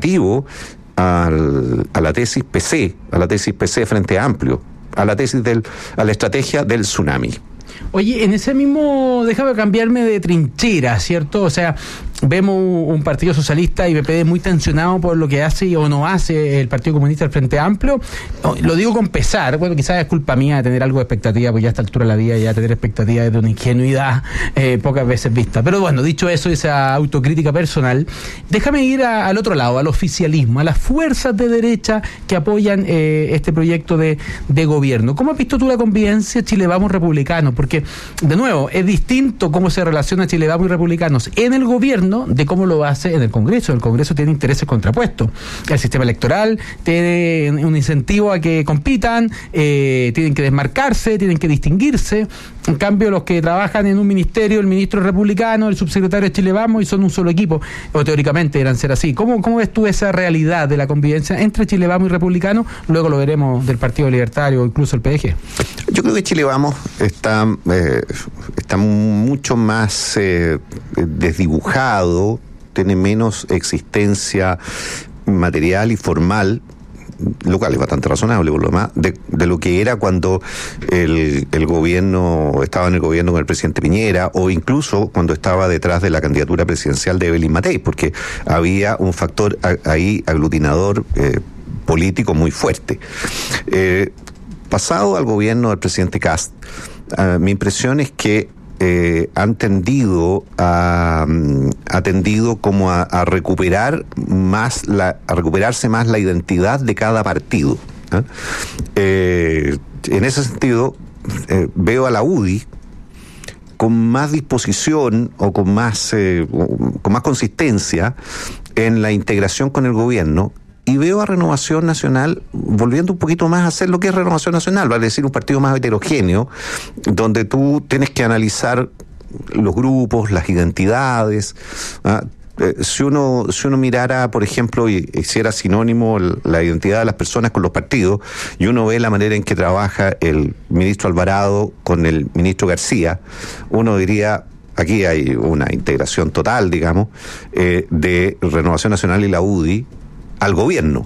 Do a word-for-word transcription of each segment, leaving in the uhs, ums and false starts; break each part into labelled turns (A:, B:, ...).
A: alternativo al, a la tesis P C, a la tesis P C Frente Amplio, a la tesis del, a la estrategia del tsunami.
B: Oye, en ese mismo, déjame cambiarme de trinchera, ¿cierto? O sea, vemos un partido socialista y P P D muy tensionado por lo que hace o no hace el Partido Comunista del Frente Amplio. Lo digo con pesar, bueno, quizás es culpa mía de tener algo de expectativa, porque ya a esta altura de la vida ya tener expectativa es de una ingenuidad eh, pocas veces vista. Pero bueno, dicho eso, esa autocrítica personal, déjame ir a, al otro lado, al oficialismo, a las fuerzas de derecha que apoyan eh, este proyecto de, de gobierno. ¿Cómo has visto tú la convivencia Chile Vamos republicano? Porque, de nuevo, es distinto cómo se relaciona Chile Vamos y republicanos en el gobierno de cómo lo hace en el Congreso. El Congreso tiene intereses contrapuestos. El sistema electoral tiene un incentivo a que compitan, eh, tienen que desmarcarse, tienen que distinguirse. En cambio, los que trabajan en un ministerio, el ministro es republicano, el subsecretario es Chile Vamos y son un solo equipo, o teóricamente eran ser así. ¿Cómo, cómo ves tú esa realidad de la convivencia entre Chile Vamos y republicano? Luego lo veremos del Partido Libertario o incluso el P D G.
A: Yo creo que Chile Vamos está, eh, está mucho más eh, desdibujado, tiene menos existencia material y formal, lo cual es bastante razonable por lo demás, de, de lo que era cuando el, el gobierno estaba en el gobierno con el presidente Piñera, o incluso cuando estaba detrás de la candidatura presidencial de Evelyn Matei, porque había un factor a, ahí aglutinador eh, político muy fuerte. Eh, pasado al gobierno del presidente Kast, uh, mi impresión es que Eh, han tendido a, ha tendido como a, a recuperar más la, a recuperarse más la identidad de cada partido. ¿eh? Eh, en ese sentido, eh, veo a la U D I con más disposición o con más, eh, con más consistencia en la integración con el gobierno. Y veo a Renovación Nacional volviendo un poquito más a hacer lo que es Renovación Nacional, vale decir, un partido más heterogéneo, donde tú tienes que analizar los grupos, las identidades. ¿ah? Eh, si uno si uno mirara, por ejemplo, y hiciera sinónimo el, la identidad de las personas con los partidos, y uno ve la manera en que trabaja el ministro Alvarado con el ministro García, uno diría... Aquí hay una integración total, digamos, eh, de Renovación Nacional y la U D I al gobierno.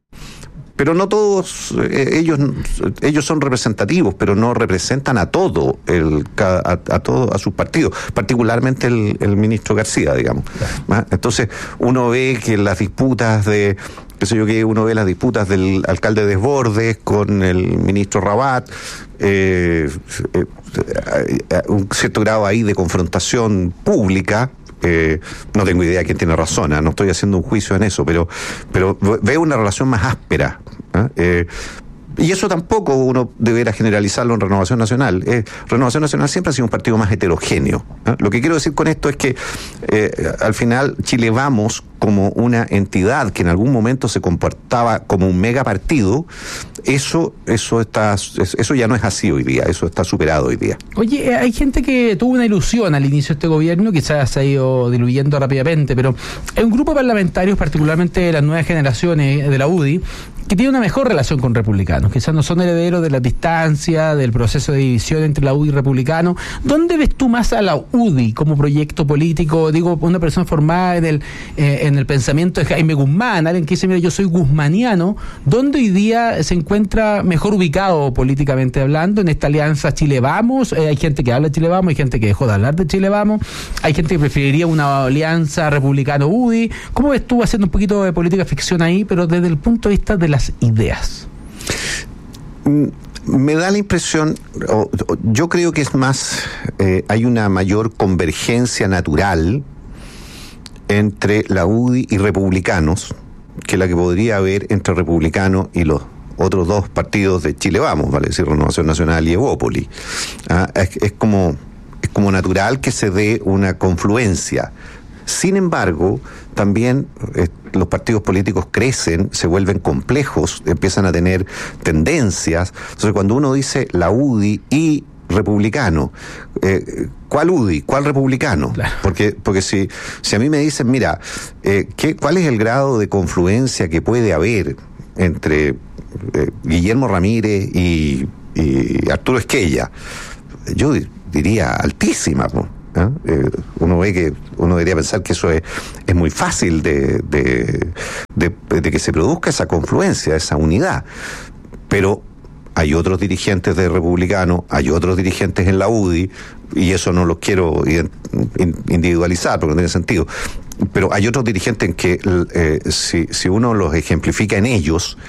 A: Pero no todos, eh, ellos ellos son representativos, pero no representan a todo el a, a todo a sus partidos, particularmente el, el ministro García, digamos. ¿Ah? Entonces, uno ve que las disputas de qué sé yo que uno ve las disputas del alcalde Desbordes con el ministro Rabat, eh, eh, eh, un cierto grado ahí de confrontación pública. Eh, no tengo idea de quién tiene razón, ¿eh? No estoy haciendo un juicio en eso, pero pero veo una relación más áspera. ¿eh? Eh, y eso tampoco uno deberá generalizarlo en Renovación Nacional. Eh, Renovación Nacional siempre ha sido un partido más heterogéneo. ¿eh? Lo que quiero decir con esto es que eh, al final Chile Vamos, como una entidad que en algún momento se comportaba como un megapartido, eso eso está eso ya no es así hoy día, eso está superado hoy día.
B: Oye, hay gente que tuvo una ilusión al inicio de este gobierno, quizás se ha ido diluyendo rápidamente, pero hay un grupo de parlamentarios, particularmente de las nuevas generaciones de la U D I, que tiene una mejor relación con republicanos, quizás no son herederos de la distancia, del proceso de división entre la U D I y republicanos. ¿Dónde ves tú más a la U D I como proyecto político? Digo, una persona formada en el eh, en el pensamiento de Jaime Guzmán, alguien que dice, mira, yo soy guzmaniano. ¿Dónde hoy día se encuentra mejor ubicado políticamente hablando en esta alianza Chile Vamos? Eh, hay gente que habla de Chile Vamos, hay gente que dejó de hablar de Chile Vamos, hay gente que preferiría una alianza republicano-U D I. ¿Cómo ves tú haciendo un poquito de política ficción ahí, pero desde el punto de vista de las ideas?
A: Me da la impresión, o, o, yo creo que es más, eh, hay una mayor convergencia natural entre la U D I y republicanos que la que podría haber entre republicanos y los otros dos partidos de Chile Vamos, vale decir, Renovación Nacional y Evópolis. Ah, es, es como es como natural que se dé una confluencia. Sin embargo, también eh, los partidos políticos crecen, se vuelven complejos, empiezan a tener tendencias. Entonces, cuando uno dice la U D I y republicano, eh, ¿cuál U D I? ¿Cuál republicano? Claro. Porque porque si si a mí me dicen, mira, eh, ¿qué, ¿cuál es el grado de confluencia que puede haber entre eh, Guillermo Ramírez y, y Arturo Esquella? Yo diría altísima, ¿no? ¿Eh? Eh, uno ve que uno debería pensar que eso es, es muy fácil de, de, de, de que se produzca esa confluencia, esa unidad. Pero hay otros dirigentes de Republicano, hay otros dirigentes en la U D I, y eso no los quiero individualizar porque no tiene sentido, pero hay otros dirigentes en que eh, si, si uno los ejemplifica en ellos,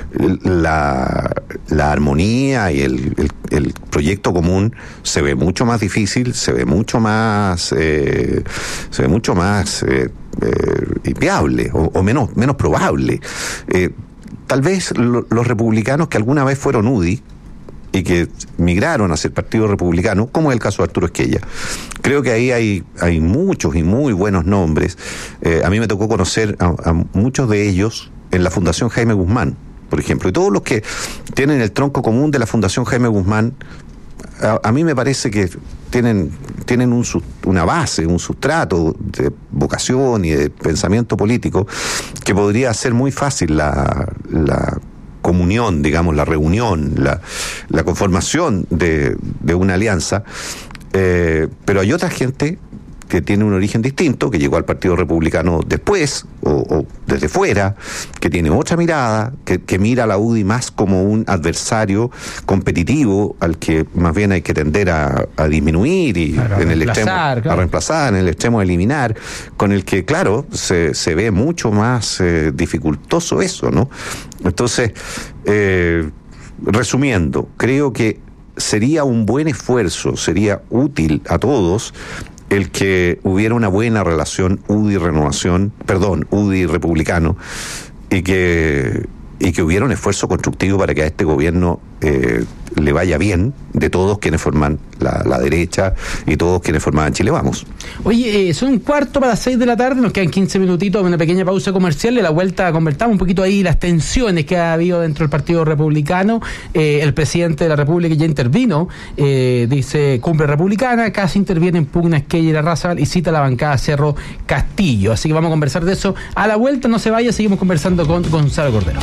A: la, la armonía y el, el, el proyecto común se ve mucho más difícil, se ve mucho más eh, se ve mucho más eh, eh, inviable o, o menos, menos probable. Eh, Tal vez lo, los republicanos que alguna vez fueron U D I y que migraron hacia el Partido Republicano, como es el caso de Arturo Esquella, creo que ahí hay, hay muchos y muy buenos nombres. Eh, a mí me tocó conocer a, a muchos de ellos en la Fundación Jaime Guzmán, por ejemplo, y todos los que tienen el tronco común de la Fundación Jaime Guzmán, a, a mí me parece que tienen, tienen un, una base, un sustrato de vocación y de pensamiento político que podría hacer muy fácil la, la comunión, digamos, la reunión, la, la conformación de, de una alianza. Eh, pero hay otra gente que tiene un origen distinto, que llegó al Partido Republicano después, o, o desde fuera, que tiene otra mirada, que, que mira a la U D I más como un adversario competitivo al que más bien hay que tender a, a disminuir y claro, en el extremo claro. a reemplazar, en el extremo a eliminar, con el que, claro, se, se ve mucho más eh, dificultoso eso, ¿no? Entonces, eh, resumiendo, creo que sería un buen esfuerzo, sería útil a todos el que hubiera una buena relación U D I-Renovación, perdón, U D I-Republicano, y que, y que hubiera un esfuerzo constructivo para que a este gobierno eh, le vaya bien, de todos quienes forman la, la derecha y todos quienes formaban Chile Vamos.
B: Oye, eh, son un cuarto para las seis de la tarde, nos quedan quince minutitos, una pequeña pausa comercial, y a la vuelta convertamos un poquito ahí las tensiones que ha habido dentro del Partido Republicano. Eh, el presidente de la República ya intervino, eh, dice cumbre republicana, casi interviene en pugna Esquella y Larrazábal y cita a la bancada Cerro Castillo. Así que vamos a conversar de eso. A la vuelta, no se vaya, seguimos conversando con Gonzalo Cordero.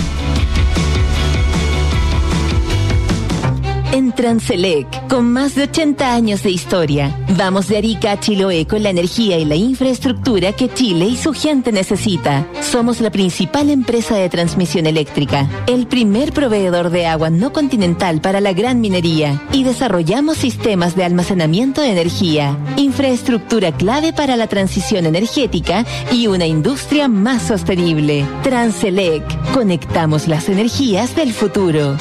C: En Transelec, con más de ochenta años de historia, vamos de Arica a Chiloé con la energía y la infraestructura que Chile y su gente necesita. Somos la principal empresa de transmisión eléctrica, el primer proveedor de agua no continental para la gran minería, y desarrollamos sistemas de almacenamiento de energía, infraestructura clave para la transición energética y una industria más sostenible. Transelec, conectamos las energías del futuro.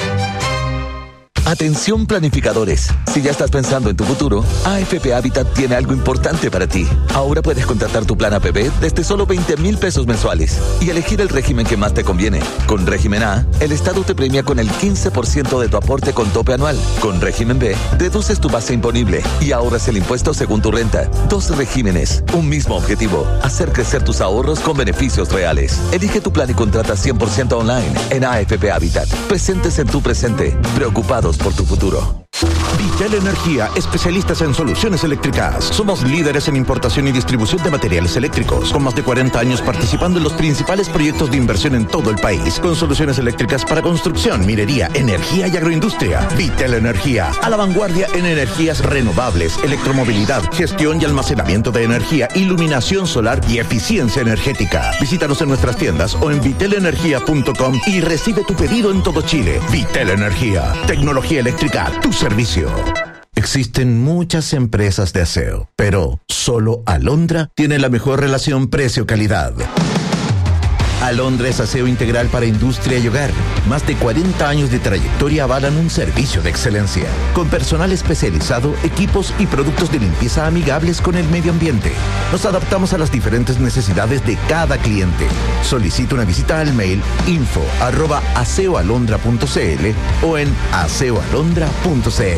D: Atención planificadores, si ya estás pensando en tu futuro, A F P Habitat tiene algo importante para ti. Ahora puedes contratar tu plan A P P desde solo veinte mil pesos mensuales y elegir el régimen que más te conviene. Con régimen A, el Estado te premia con el quince por ciento de tu aporte con tope anual. Con régimen B, reduces tu base imponible y ahorras el impuesto según tu renta. Dos regímenes, un mismo objetivo, hacer crecer tus ahorros con beneficios reales. Elige tu plan y contrata cien por ciento online en A F P Habitat. Presentes en tu presente, preocupados por tu futuro.
E: Vitel Energía, especialistas en soluciones eléctricas. Somos líderes en importación y distribución de materiales eléctricos, con más de cuarenta años participando en los principales proyectos de inversión en todo el país, con soluciones eléctricas para construcción, minería, energía y agroindustria. Vitel Energía, a la vanguardia en energías renovables, electromovilidad, gestión y almacenamiento de energía, iluminación solar y eficiencia energética. Visítanos en nuestras tiendas o en vitel energía punto com y recibe tu pedido en todo Chile. Vitel Energía, tecnología eléctrica a tu servicio. Existen muchas empresas de aseo, pero solo Alondra tiene la mejor relación precio-calidad. Alondra es aseo integral para industria y hogar. Más de cuarenta años de trayectoria avalan un servicio de excelencia, con personal especializado, equipos y productos de limpieza amigables con el medio ambiente. Nos adaptamos a las diferentes necesidades de cada cliente. Solicita una visita al mail info arroba aseoalondra punto cl o en aseoalondra punto cl.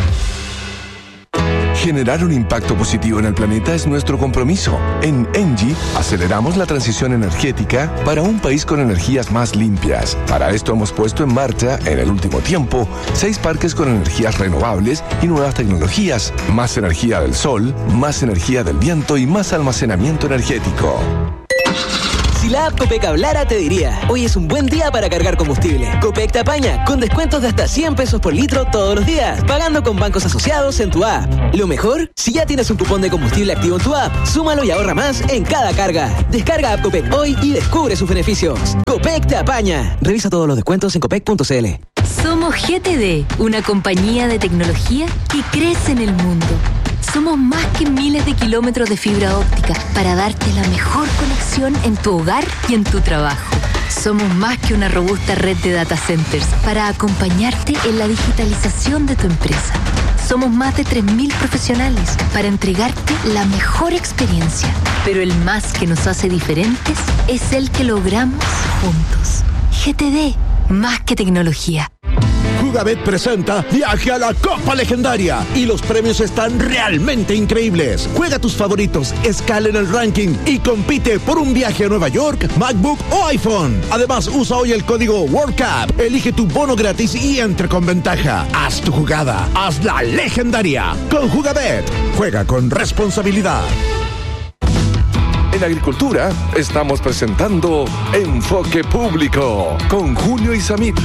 F: Generar un impacto positivo en el planeta es nuestro compromiso. En Engie aceleramos la transición energética para un país con energías más limpias. Para esto hemos puesto en marcha, en el último tiempo, seis parques con energías renovables y nuevas tecnologías. Más energía del sol, más energía del viento y más almacenamiento energético.
G: Si la app Copec hablara, te diría, hoy es un buen día para cargar combustible. Copec te apaña, con descuentos de hasta cien pesos por litro todos los días, pagando con bancos asociados en tu app. Lo mejor, si ya tienes un cupón de combustible activo en tu app, súmalo y ahorra más en cada carga. Descarga app Copec hoy y descubre sus beneficios. Copec te apaña. Revisa todos los descuentos en copec punto c l.
H: Somos G T D, una compañía de tecnología que crece en el mundo. Somos más que miles de kilómetros de fibra óptica para darte la mejor conexión en tu hogar y en tu trabajo. Somos más que una robusta red de data centers para acompañarte en la digitalización de tu empresa. Somos más de tres mil profesionales para entregarte la mejor experiencia. Pero el más que nos hace diferentes es el que logramos juntos. G T D, más que tecnología.
E: Jugabet presenta Viaje a la Copa Legendaria y los premios están realmente increíbles. Juega tus favoritos, escala en el ranking y compite por un viaje a Nueva York, MacBook o iPhone. Además, usa hoy el código World Cup, elige tu bono gratis y entre con ventaja. Haz tu jugada, hazla legendaria. Con Jugabet, juega con responsabilidad.
F: En Agricultura estamos presentando Enfoque Público con Julio Isamit.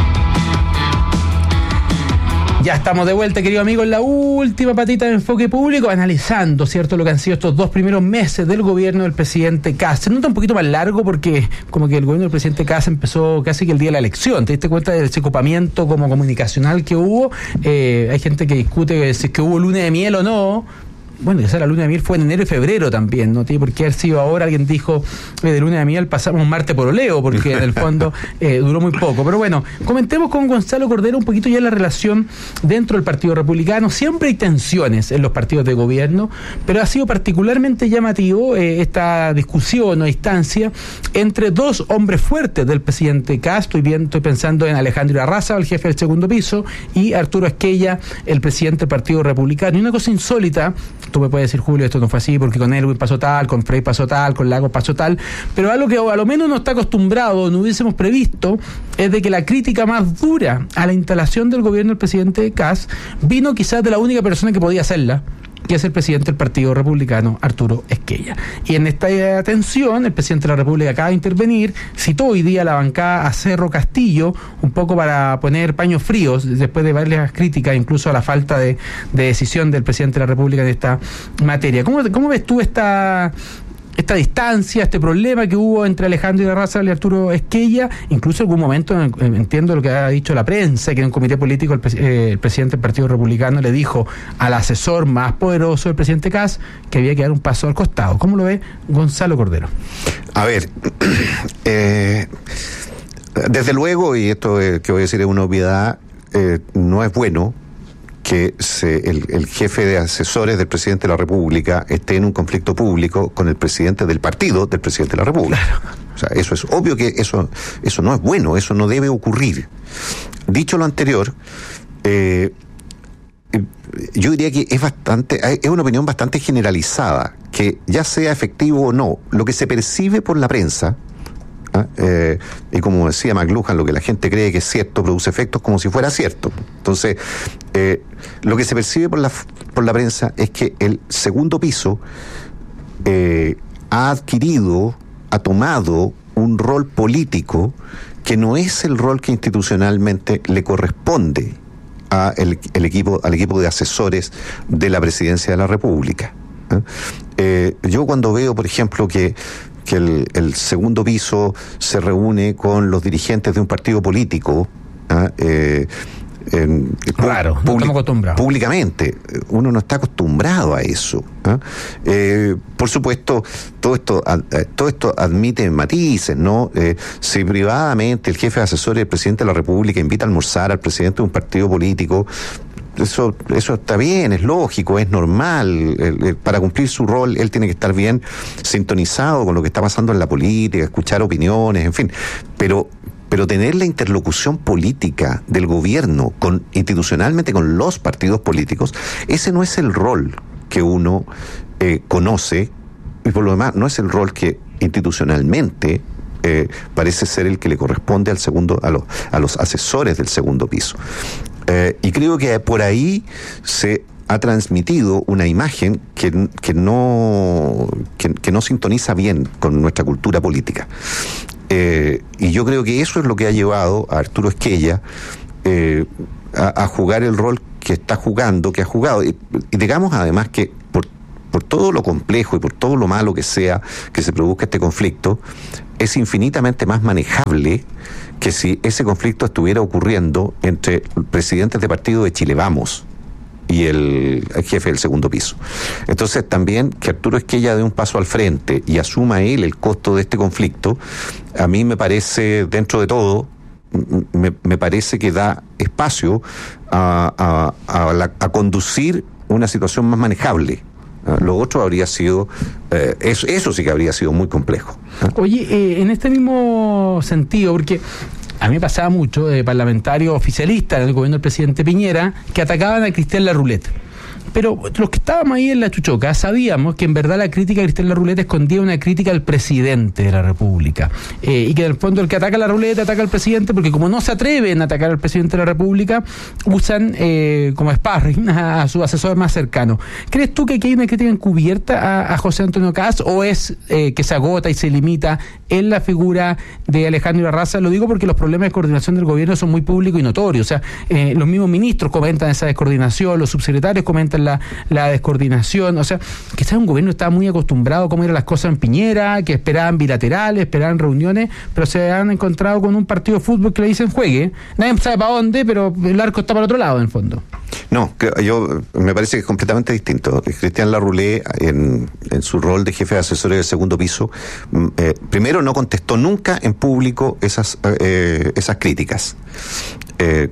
B: Ya estamos de vuelta, querido amigo, en la última patita de Enfoque Público, analizando, ¿cierto?, lo que han sido estos dos primeros meses del gobierno del presidente Kast. Se nota un poquito más largo porque como que el gobierno del presidente Kast empezó casi que el día de la elección. ¿Te diste cuenta del secopamiento como comunicacional que hubo? Eh, hay gente que discute si es que hubo luna de miel o no. Bueno, ya sea la luna de miel fue en enero y febrero también, no tiene por qué haber sido ahora. Alguien dijo, eh, de luna de miel pasamos un Marte por oleo, porque en el fondo eh, duró muy poco. Pero bueno, comentemos con Gonzalo Cordero un poquito ya la relación dentro del Partido Republicano. Siempre hay tensiones en los partidos de gobierno, pero ha sido particularmente llamativo eh, esta discusión o instancia entre dos hombres fuertes del presidente Kast. Estoy, bien, estoy pensando en Alejandro Arraza, el jefe del segundo piso, y Arturo Esquella, el presidente del Partido Republicano. Y una cosa insólita, tú me puedes decir, Julio, esto no fue así porque con Elwin pasó tal, con Frey pasó tal, con Lagos pasó tal, pero algo que a lo menos no está acostumbrado, no hubiésemos previsto, es de que la crítica más dura a la instalación del gobierno del presidente Kast vino quizás de la única persona que podía hacerla, que es el presidente del Partido Republicano, Arturo Esquella. Y en esta tensión, el presidente de la República acaba de intervenir, citó hoy día la bancada a Cerro Castillo, un poco para poner paños fríos, después de varias críticas, incluso a la falta de, de decisión del presidente de la República en esta materia. ¿Cómo, cómo ves tú esta... esta distancia, este problema que hubo entre Alejandro Arraza y Arturo Esquella? Incluso en algún momento, entiendo lo que ha dicho la prensa, que en un comité político el, eh, el presidente del Partido Republicano le dijo al asesor más poderoso del presidente Kast que había que dar un paso al costado. ¿Cómo lo ve Gonzalo Cordero?
A: A ver, eh, desde luego, y esto eh, que voy a decir es una obviedad, eh, no es bueno que se, el, el jefe de asesores del presidente de la República esté en un conflicto público con el presidente del partido del presidente de la República. Claro. O sea, eso es obvio que eso, eso no es bueno, eso no debe ocurrir. Dicho lo anterior, eh, yo diría que es bastante, es una opinión bastante generalizada, que ya sea efectivo o no, lo que se percibe por la prensa, ¿ah? Eh, y como decía McLuhan, lo que la gente cree que es cierto produce efectos como si fuera cierto. Entonces, eh, lo que se percibe por la, por la prensa es que el segundo piso eh, ha adquirido, ha tomado un rol político que no es el rol que institucionalmente le corresponde a el, el equipo, al equipo de asesores de la Presidencia de la República. ¿eh? Eh, yo cuando veo, por ejemplo, que que el, el segundo piso se reúne con los dirigentes de un partido político, ¿ah? eh, en,
B: claro,
A: pu-
B: no estamos acostumbrados.
A: Públicamente, uno no está acostumbrado a eso. ¿ah? Eh, por supuesto, todo esto, todo esto admite matices, ¿no? Eh, si privadamente el jefe de asesores del presidente de la República invita a almorzar al presidente de un partido político, Eso, eso está bien, es lógico, es normal. El, el, para cumplir su rol, él tiene que estar bien sintonizado con lo que está pasando en la política, escuchar opiniones, en fin. Pero, pero tener la interlocución política del gobierno con, institucionalmente con los partidos políticos, ese no es el rol que uno eh, conoce, y por lo demás no es el rol que institucionalmente eh, parece ser el que le corresponde al segundo, a los, a los asesores del segundo piso. Eh, y creo que por ahí se ha transmitido una imagen que, que, no, que, que no sintoniza bien con nuestra cultura política. Eh, y yo creo que eso es lo que ha llevado a Arturo Esquella eh, a, a jugar el rol que está jugando, que ha jugado. Y, y digamos además que por, por todo lo complejo y por todo lo malo que sea que se produzca este conflicto, es infinitamente más manejable que si ese conflicto estuviera ocurriendo entre presidentes de partido de Chile Vamos y el, el jefe del segundo piso. Entonces también que Arturo Esquella dé un paso al frente y asuma él el costo de este conflicto, a mí me parece, dentro de todo, me, me parece que da espacio a, a, a, la, a conducir una situación más manejable. Lo otro habría sido, eh, eso, eso sí que habría sido muy complejo.
B: Oye, eh, en este mismo sentido, porque a mí me pasaba mucho de parlamentarios oficialistas en el gobierno del presidente Piñera que atacaban a Cristian Larroulet. Pero los que estábamos ahí en la chuchoca sabíamos que en verdad la crítica a Cristian Larroulet escondía una crítica al presidente de la República. Eh, y que en el fondo el que ataca a Larroulet ataca al presidente porque como no se atreven a atacar al presidente de la República, usan eh, como sparring a, a su asesor más cercano. ¿Crees tú que aquí hay una crítica encubierta a, a José Antonio Kast o es eh, que se agota y se limita en la figura de Alejandro Larraza? Lo digo porque los problemas de coordinación del gobierno son muy públicos y notorios. O sea, eh, los mismos ministros comentan esa descoordinación, los subsecretarios comentan La, la descoordinación, o sea, quizás un gobierno estaba muy acostumbrado a cómo eran las cosas en Piñera, que esperaban bilaterales, esperaban reuniones, pero se han encontrado con un partido de fútbol que le dicen juegue, nadie sabe para dónde, pero el arco está para el otro lado, en el fondo.
A: No, yo me parece que es completamente distinto. Cristian Larroulet, en, en su rol de jefe de asesores del segundo piso, eh, primero no contestó nunca en público esas, eh, esas críticas. Eh,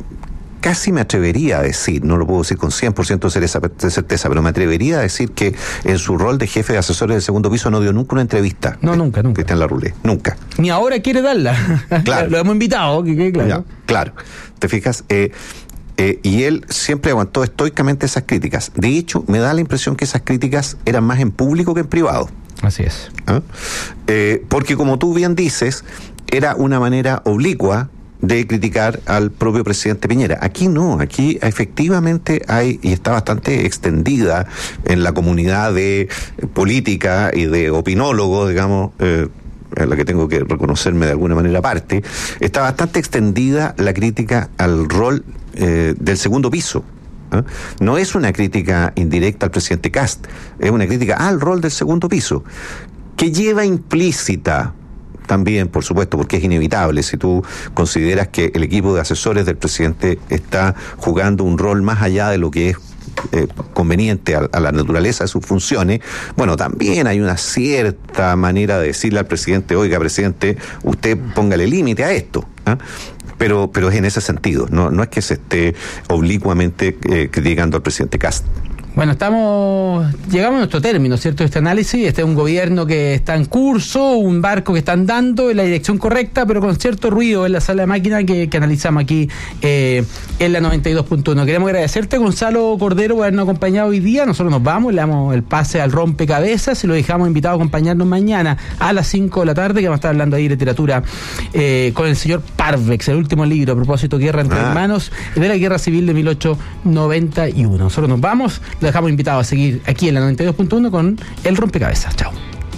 A: Casi me atrevería a decir, no lo puedo decir con cien por ciento de certeza, pero me atrevería a decir que en su rol de jefe de asesores del segundo piso no dio nunca una entrevista.
B: No, nunca, nunca.
A: Cristian Larroulet, nunca.
B: Ni ahora quiere darla.
A: Claro.
B: Lo hemos invitado, que quede claro.
A: Ya, claro. ¿Te fijas? Eh, eh, y él siempre aguantó estoicamente esas críticas. De hecho, me da la impresión que esas críticas eran más en público que en privado.
B: Así es.
A: ¿Ah? Eh, porque como tú bien dices, era una manera oblicua de criticar al propio presidente Piñera. Aquí no, aquí efectivamente hay, y está bastante extendida en la comunidad de política y de opinólogos, digamos, eh, a la que tengo que reconocerme de alguna manera aparte, está bastante extendida la crítica al rol eh, del segundo piso. ¿eh? No es una crítica indirecta al presidente Kast, es una crítica al rol del segundo piso, que lleva implícita también, por supuesto, porque es inevitable, si tú consideras que el equipo de asesores del presidente está jugando un rol más allá de lo que es eh, conveniente a, a la naturaleza de sus funciones, bueno, también hay una cierta manera de decirle al presidente, oiga, presidente, usted póngale límite a esto, ¿eh? pero pero es en ese sentido, no, no es que se esté oblicuamente eh, criticando al presidente Kast.
B: Bueno, estamos, llegamos a nuestro término, ¿cierto? Este análisis, este es un gobierno que está en curso, un barco que está andando en la dirección correcta, pero con cierto ruido en la sala de máquina que, que analizamos aquí eh, en la noventa y dos punto uno. Queremos agradecerte, Gonzalo Cordero, por habernos acompañado hoy día. Nosotros nos vamos, le damos el pase al rompecabezas y lo dejamos invitado a acompañarnos mañana a las cinco de la tarde, que vamos a estar hablando ahí de literatura eh, con el señor Parvex, el último libro a propósito Guerra entre ah. Hermanos, de la Guerra Civil de mil ochocientos noventa y uno. Nosotros nos vamos. Lo dejamos invitado a seguir aquí en la noventa y dos punto uno con el rompecabezas. Chao.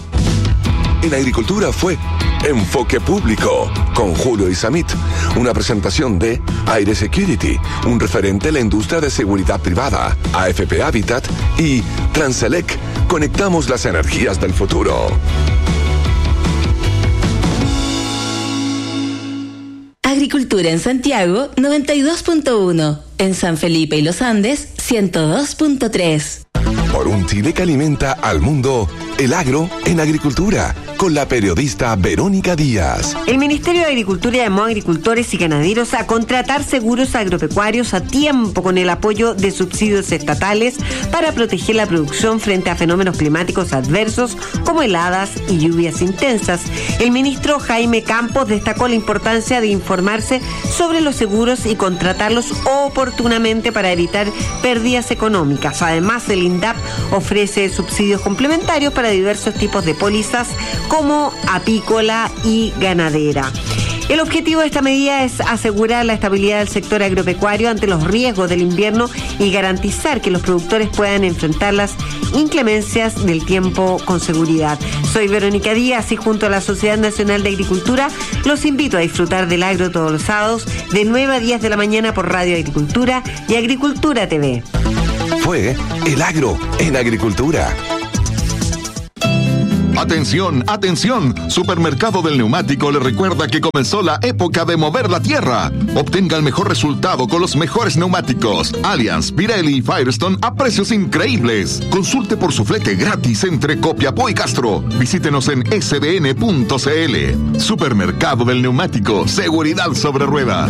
F: En Agricultura fue Enfoque Público con Julio Isamit, una presentación de Aire Security, un referente en la industria de seguridad privada, A F P Habitat y Transelec. Conectamos las energías del futuro.
C: Agricultura en Santiago, noventa y dos punto uno. En San Felipe y Los Andes, ciento dos punto tres.
F: Por un Chile que alimenta al mundo, el agro en agricultura, con la periodista Verónica Díaz.
I: El Ministerio de Agricultura llamó a agricultores y ganaderos a contratar seguros agropecuarios a tiempo con el apoyo de subsidios estatales para proteger la producción frente a fenómenos climáticos adversos como heladas y lluvias intensas. El ministro Jaime Campos destacó la importancia de informarse sobre los seguros y contratarlos oportunamente para evitar pérdidas económicas. Además, el INDAP ofrece subsidios complementarios para diversos tipos de pólizas como apícola y ganadera. El objetivo de esta medida es asegurar la estabilidad del sector agropecuario ante los riesgos del invierno y garantizar que los productores puedan enfrentar las inclemencias del tiempo con seguridad. Soy Verónica Díaz y junto a la Sociedad Nacional de Agricultura los invito a disfrutar del agro todos los sábados de nueve a diez de la mañana por Radio Agricultura y Agricultura T V.
F: Fue El Agro en Agricultura.
J: Atención, atención, Supermercado del Neumático le recuerda que comenzó la época de mover la tierra. Obtenga el mejor resultado con los mejores neumáticos Allianz, Pirelli y Firestone a precios increíbles. Consulte por su flete gratis entre Copiapó y Castro. Visítenos en s d n punto c l. Supermercado del Neumático, seguridad sobre ruedas.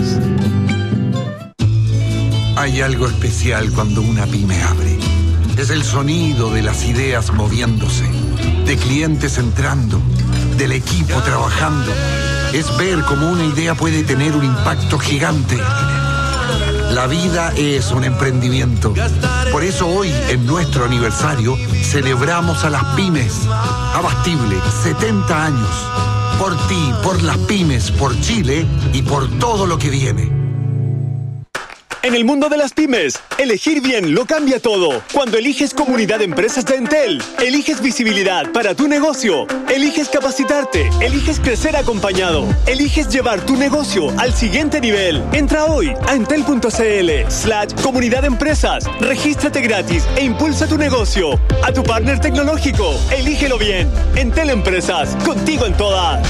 K: Hay algo especial cuando una pyme abre. Es el sonido de las ideas moviéndose, de clientes entrando, del equipo trabajando. Es ver cómo una idea puede tener un impacto gigante. La vida es un emprendimiento. Por eso hoy, en nuestro aniversario, celebramos a las pymes. Abastible, setenta años. Por ti, por las pymes, por Chile y por todo lo que viene.
L: En el mundo de las pymes, elegir bien lo cambia todo. Cuando eliges Comunidad de Empresas de Entel, eliges visibilidad para tu negocio, eliges capacitarte, eliges crecer acompañado, eliges llevar tu negocio al siguiente nivel. Entra hoy a entel.cl slash Comunidad de Empresas, regístrate gratis e impulsa tu negocio. A tu partner tecnológico, elígelo bien. Entel Empresas, contigo en todas.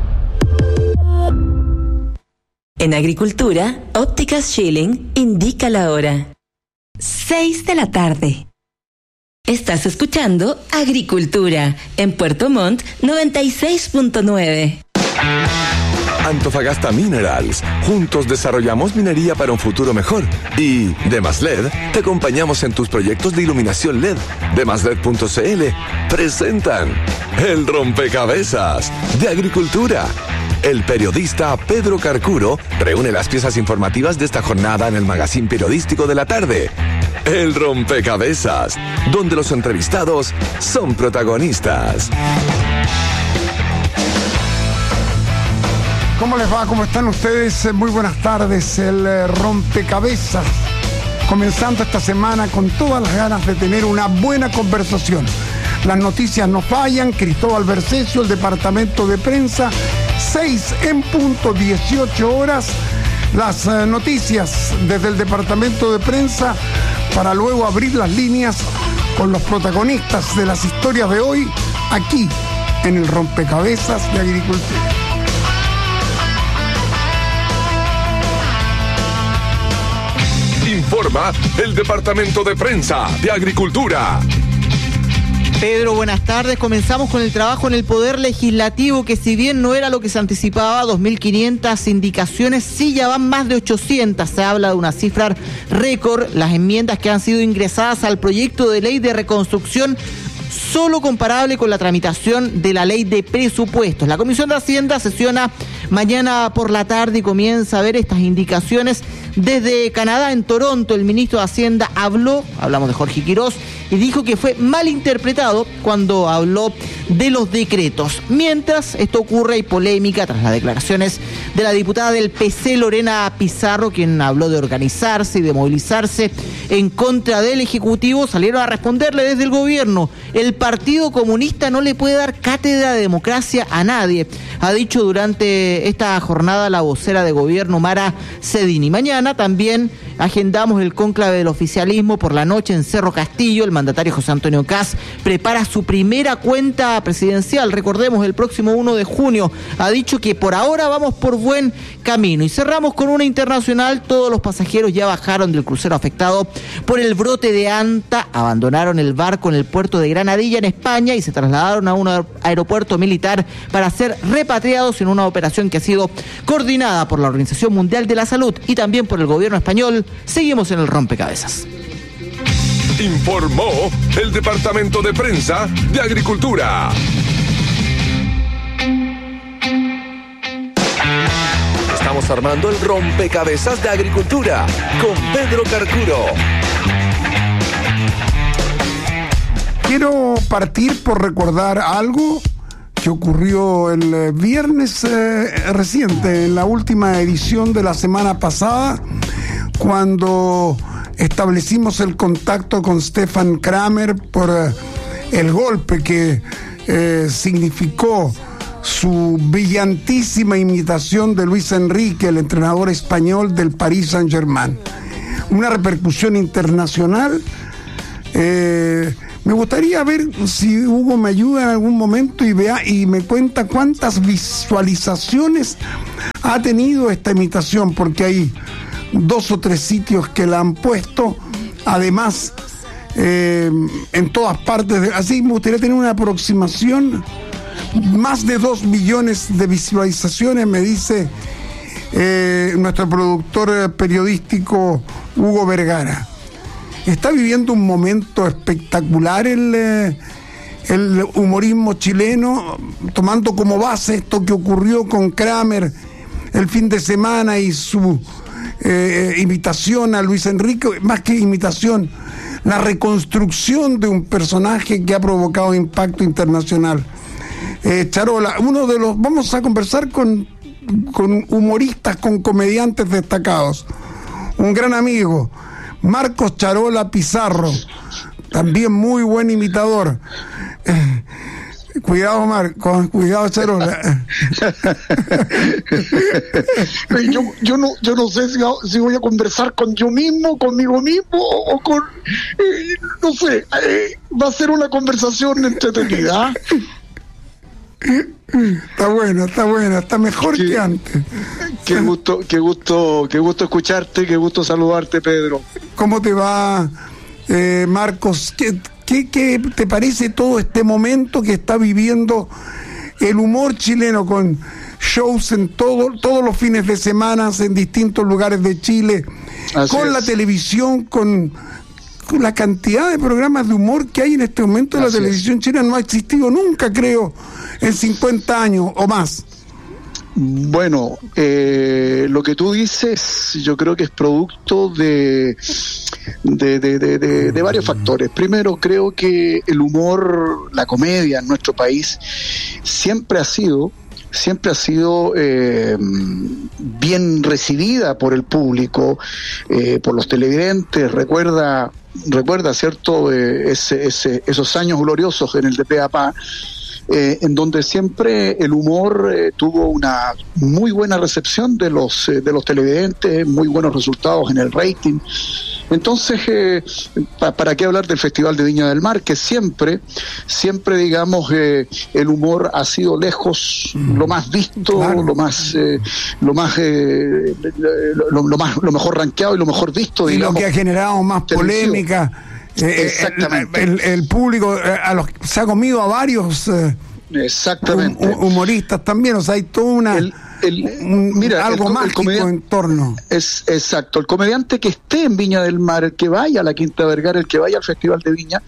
C: En Agricultura, Ópticas Schilling indica la hora. seis de la tarde. Estás escuchando Agricultura en Puerto Montt noventa y seis punto nueve.
F: Antofagasta Minerals. Juntos desarrollamos minería para un futuro mejor. Y Demasled, te acompañamos en tus proyectos de iluminación L E D. Demasled punto c l presentan El Rompecabezas de Agricultura. El periodista Pedro Carcuro reúne las piezas informativas de esta jornada en el magazín periodístico de la tarde. El Rompecabezas, donde los entrevistados son protagonistas.
M: ¿Cómo les va? ¿Cómo están ustedes? Muy buenas tardes. El eh, Rompecabezas, comenzando esta semana con todas las ganas de tener una buena conversación. Las noticias no fallan. Cristóbal Bercesio, el departamento de prensa, seis en punto, dieciocho horas. Las eh, noticias desde el departamento de prensa para luego abrir las líneas con los protagonistas de las historias de hoy aquí en el Rompecabezas de Agricultura.
F: Informa el departamento de prensa de Agricultura.
N: Pedro, buenas tardes. Comenzamos con el trabajo en el Poder Legislativo, que si bien no era lo que se anticipaba, dos mil quinientas indicaciones, sí ya van más de ochocientas. Se habla de una cifra récord. Las enmiendas que han sido ingresadas al proyecto de ley de reconstrucción, solo comparable con la tramitación de la ley de presupuestos. La Comisión de Hacienda sesiona mañana por la tarde y comienza a ver estas indicaciones desde Canadá. En Toronto, el ministro de Hacienda habló, hablamos de Jorge Quirós, y dijo que fue mal interpretado cuando habló de los decretos. Mientras esto ocurre, hay polémica tras las declaraciones de la diputada del P C, Lorena Pizarro, quien habló de organizarse y de movilizarse en contra del Ejecutivo. Salieron a responderle desde el gobierno: el Partido Comunista no le puede dar cátedra de democracia a nadie, ha dicho durante esta jornada la vocera de gobierno, Mara Cedini. Mañana también agendamos el cónclave del oficialismo por la noche en Cerro Castillo. El mandatario José Antonio Kast prepara su primera cuenta presidencial, recordemos, el próximo uno de junio. Ha dicho que por ahora vamos por buen camino. Y cerramos con una internacional. Todos los pasajeros ya bajaron del crucero afectado por el brote de Anta, abandonaron el barco en el puerto de Granadilla, en España, y se trasladaron a un aeropuerto militar para ser repatriados en una operación que ha sido coordinada por la Organización Mundial de la Salud y también por el gobierno español. Seguimos en el Rompecabezas.
F: Informó el departamento de prensa de Agricultura. Estamos armando el Rompecabezas de Agricultura con Pedro Carcuro.
M: Quiero partir por recordar algo que ocurrió el eh, viernes eh, reciente, en la última edición de la semana pasada, cuando establecimos el contacto con Stefan Kramer por eh, el golpe que eh, significó su brillantísima imitación de Luis Enrique, el entrenador español del Paris Saint-Germain. Una repercusión internacional. Eh, me gustaría ver si Hugo me ayuda en algún momento y vea y me cuenta cuántas visualizaciones ha tenido esta imitación, porque hay dos o tres sitios que la han puesto, además eh, en todas partes de, así me gustaría tener una aproximación. Más de dos millones de visualizaciones, me dice eh, nuestro productor periodístico Hugo Vergara. Está viviendo un momento espectacular el, eh, el humorismo chileno, tomando como base esto que ocurrió con Kramer el fin de semana y su eh, imitación a Luis Enrique, más que imitación, la reconstrucción de un personaje que ha provocado impacto internacional. Eh, Charola, uno de los, vamos a conversar con, con humoristas, con comediantes destacados. Un gran amigo, Marcos Charola Pizarro, también muy buen imitador. Eh, cuidado, Marcos, cuidado, Charola.
O: yo, yo no, yo no sé si, si voy a conversar con yo mismo, conmigo mismo, o con, eh, no sé, eh, va a ser una conversación entretenida.
M: Está bueno, está bueno, está mejor qué, que antes.
O: Qué gusto, qué gusto, qué gusto escucharte, qué gusto saludarte, Pedro.
M: ¿Cómo te va, eh, Marcos? ¿Qué, qué, ¿Qué te parece todo este momento que está viviendo el humor chileno, con shows en todo, todos los fines de semana en distintos lugares de Chile, Así con es. la televisión, con, con la cantidad de programas de humor que hay en este momento en la televisión es. chilena? No ha existido nunca, creo, en cincuenta años o más.
O: Bueno, eh, lo que tú dices yo creo que es producto de de, de, de, de de varios factores. Primero, creo que el humor, la comedia en nuestro país siempre ha sido siempre ha sido eh, bien recibida por el público, eh, por los televidentes. Recuerda, recuerda, ¿cierto? Eh, ese, ese, esos años gloriosos en el de P A P A, Eh, en donde siempre el humor eh, tuvo una muy buena recepción de los eh, de los televidentes, muy buenos resultados en el rating. Entonces, eh, pa, ¿para qué hablar del Festival de Viña del Mar? Que siempre, siempre digamos, eh, el humor ha sido lejos mm. lo más visto, claro. lo más, eh, lo más, eh, lo, lo más, lo mejor rankeado y lo mejor visto,
M: y
O: digamos.
M: Lo que ha generado más polémica. Eh, Exactamente. El, el, el público eh, a los, se ha comido a varios eh,
O: Exactamente.
M: Hum, humoristas también, o sea, hay toda una
O: el, el,
M: un,
O: mira,
M: algo
O: el,
M: mágico
O: el
M: en torno.
O: Es exacto, el comediante que esté en Viña del Mar, el que vaya a la Quinta Vergara, el que vaya al Festival de Viña,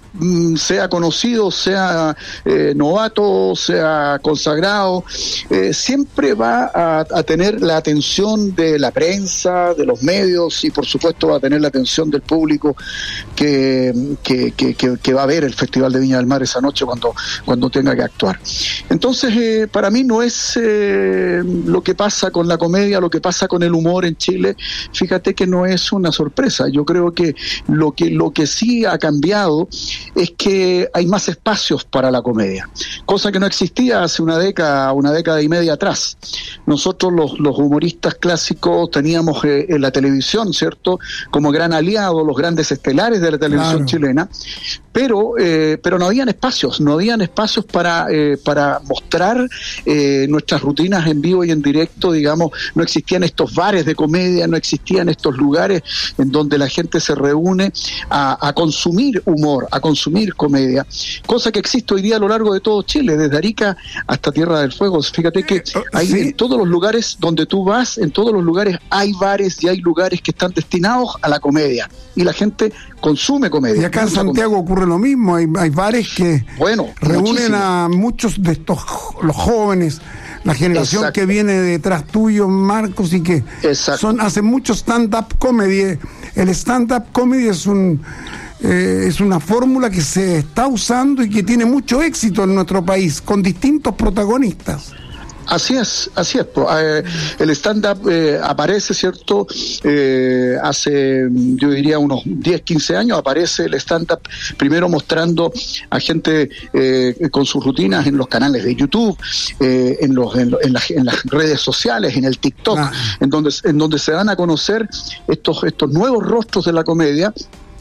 O: sea conocido, sea eh, novato, sea consagrado, eh, siempre va a, a tener la atención de la prensa, de los medios, y por supuesto va a tener la atención del público que, que, que, que, que va a ver el Festival de Viña del Mar esa noche cuando, cuando tenga que actuar. Entonces, eh, para mí no es eh, lo que pasa con la comedia, lo que pasa con el humor en Chile, fíjate que no es una sorpresa. Yo creo que lo que, lo que sí ha cambiado es que hay más espacios para la comedia, cosa que no existía hace una década, una década y media atrás. Nosotros los, los humoristas clásicos teníamos eh, en la televisión, ¿cierto?, como gran aliado, los grandes estelares de la televisión claro. chilena, pero eh, pero no habían espacios, no habían espacios para eh, para mostrar eh, nuestras rutinas en vivo y en directo, digamos. No existían estos bares de comedia, no existían estos lugares en donde la gente se reúne a, a consumir humor, a consumir comedia, cosa que existe hoy día a lo largo de todo Chile, desde Arica hasta Tierra del Fuego. Fíjate que hay ¿Sí? en todos los lugares donde tú vas, en todos los lugares hay bares y hay lugares que están destinados a la comedia, y la gente consume comedia.
M: Y acá en Santiago ocurre lo mismo, hay, hay bares que
O: bueno,
M: reúnen
O: muchísimo.
M: a muchos de estos, los jóvenes, la generación Exacto. que viene detrás tuyo, Marcos, y que son hacen mucho stand-up comedy. El stand-up comedy es un eh, es una fórmula que se está usando y que tiene mucho éxito en nuestro país, con distintos protagonistas.
O: Así es, así es. Eh, el stand-up eh, aparece, ¿cierto? Eh, hace, yo diría, unos diez, quince años, aparece el stand-up primero mostrando a gente eh, con sus rutinas en los canales de YouTube, eh, en, los, en, en, las, en las redes sociales, en el TikTok, ah. en donde en donde se dan a conocer estos, estos nuevos rostros de la comedia.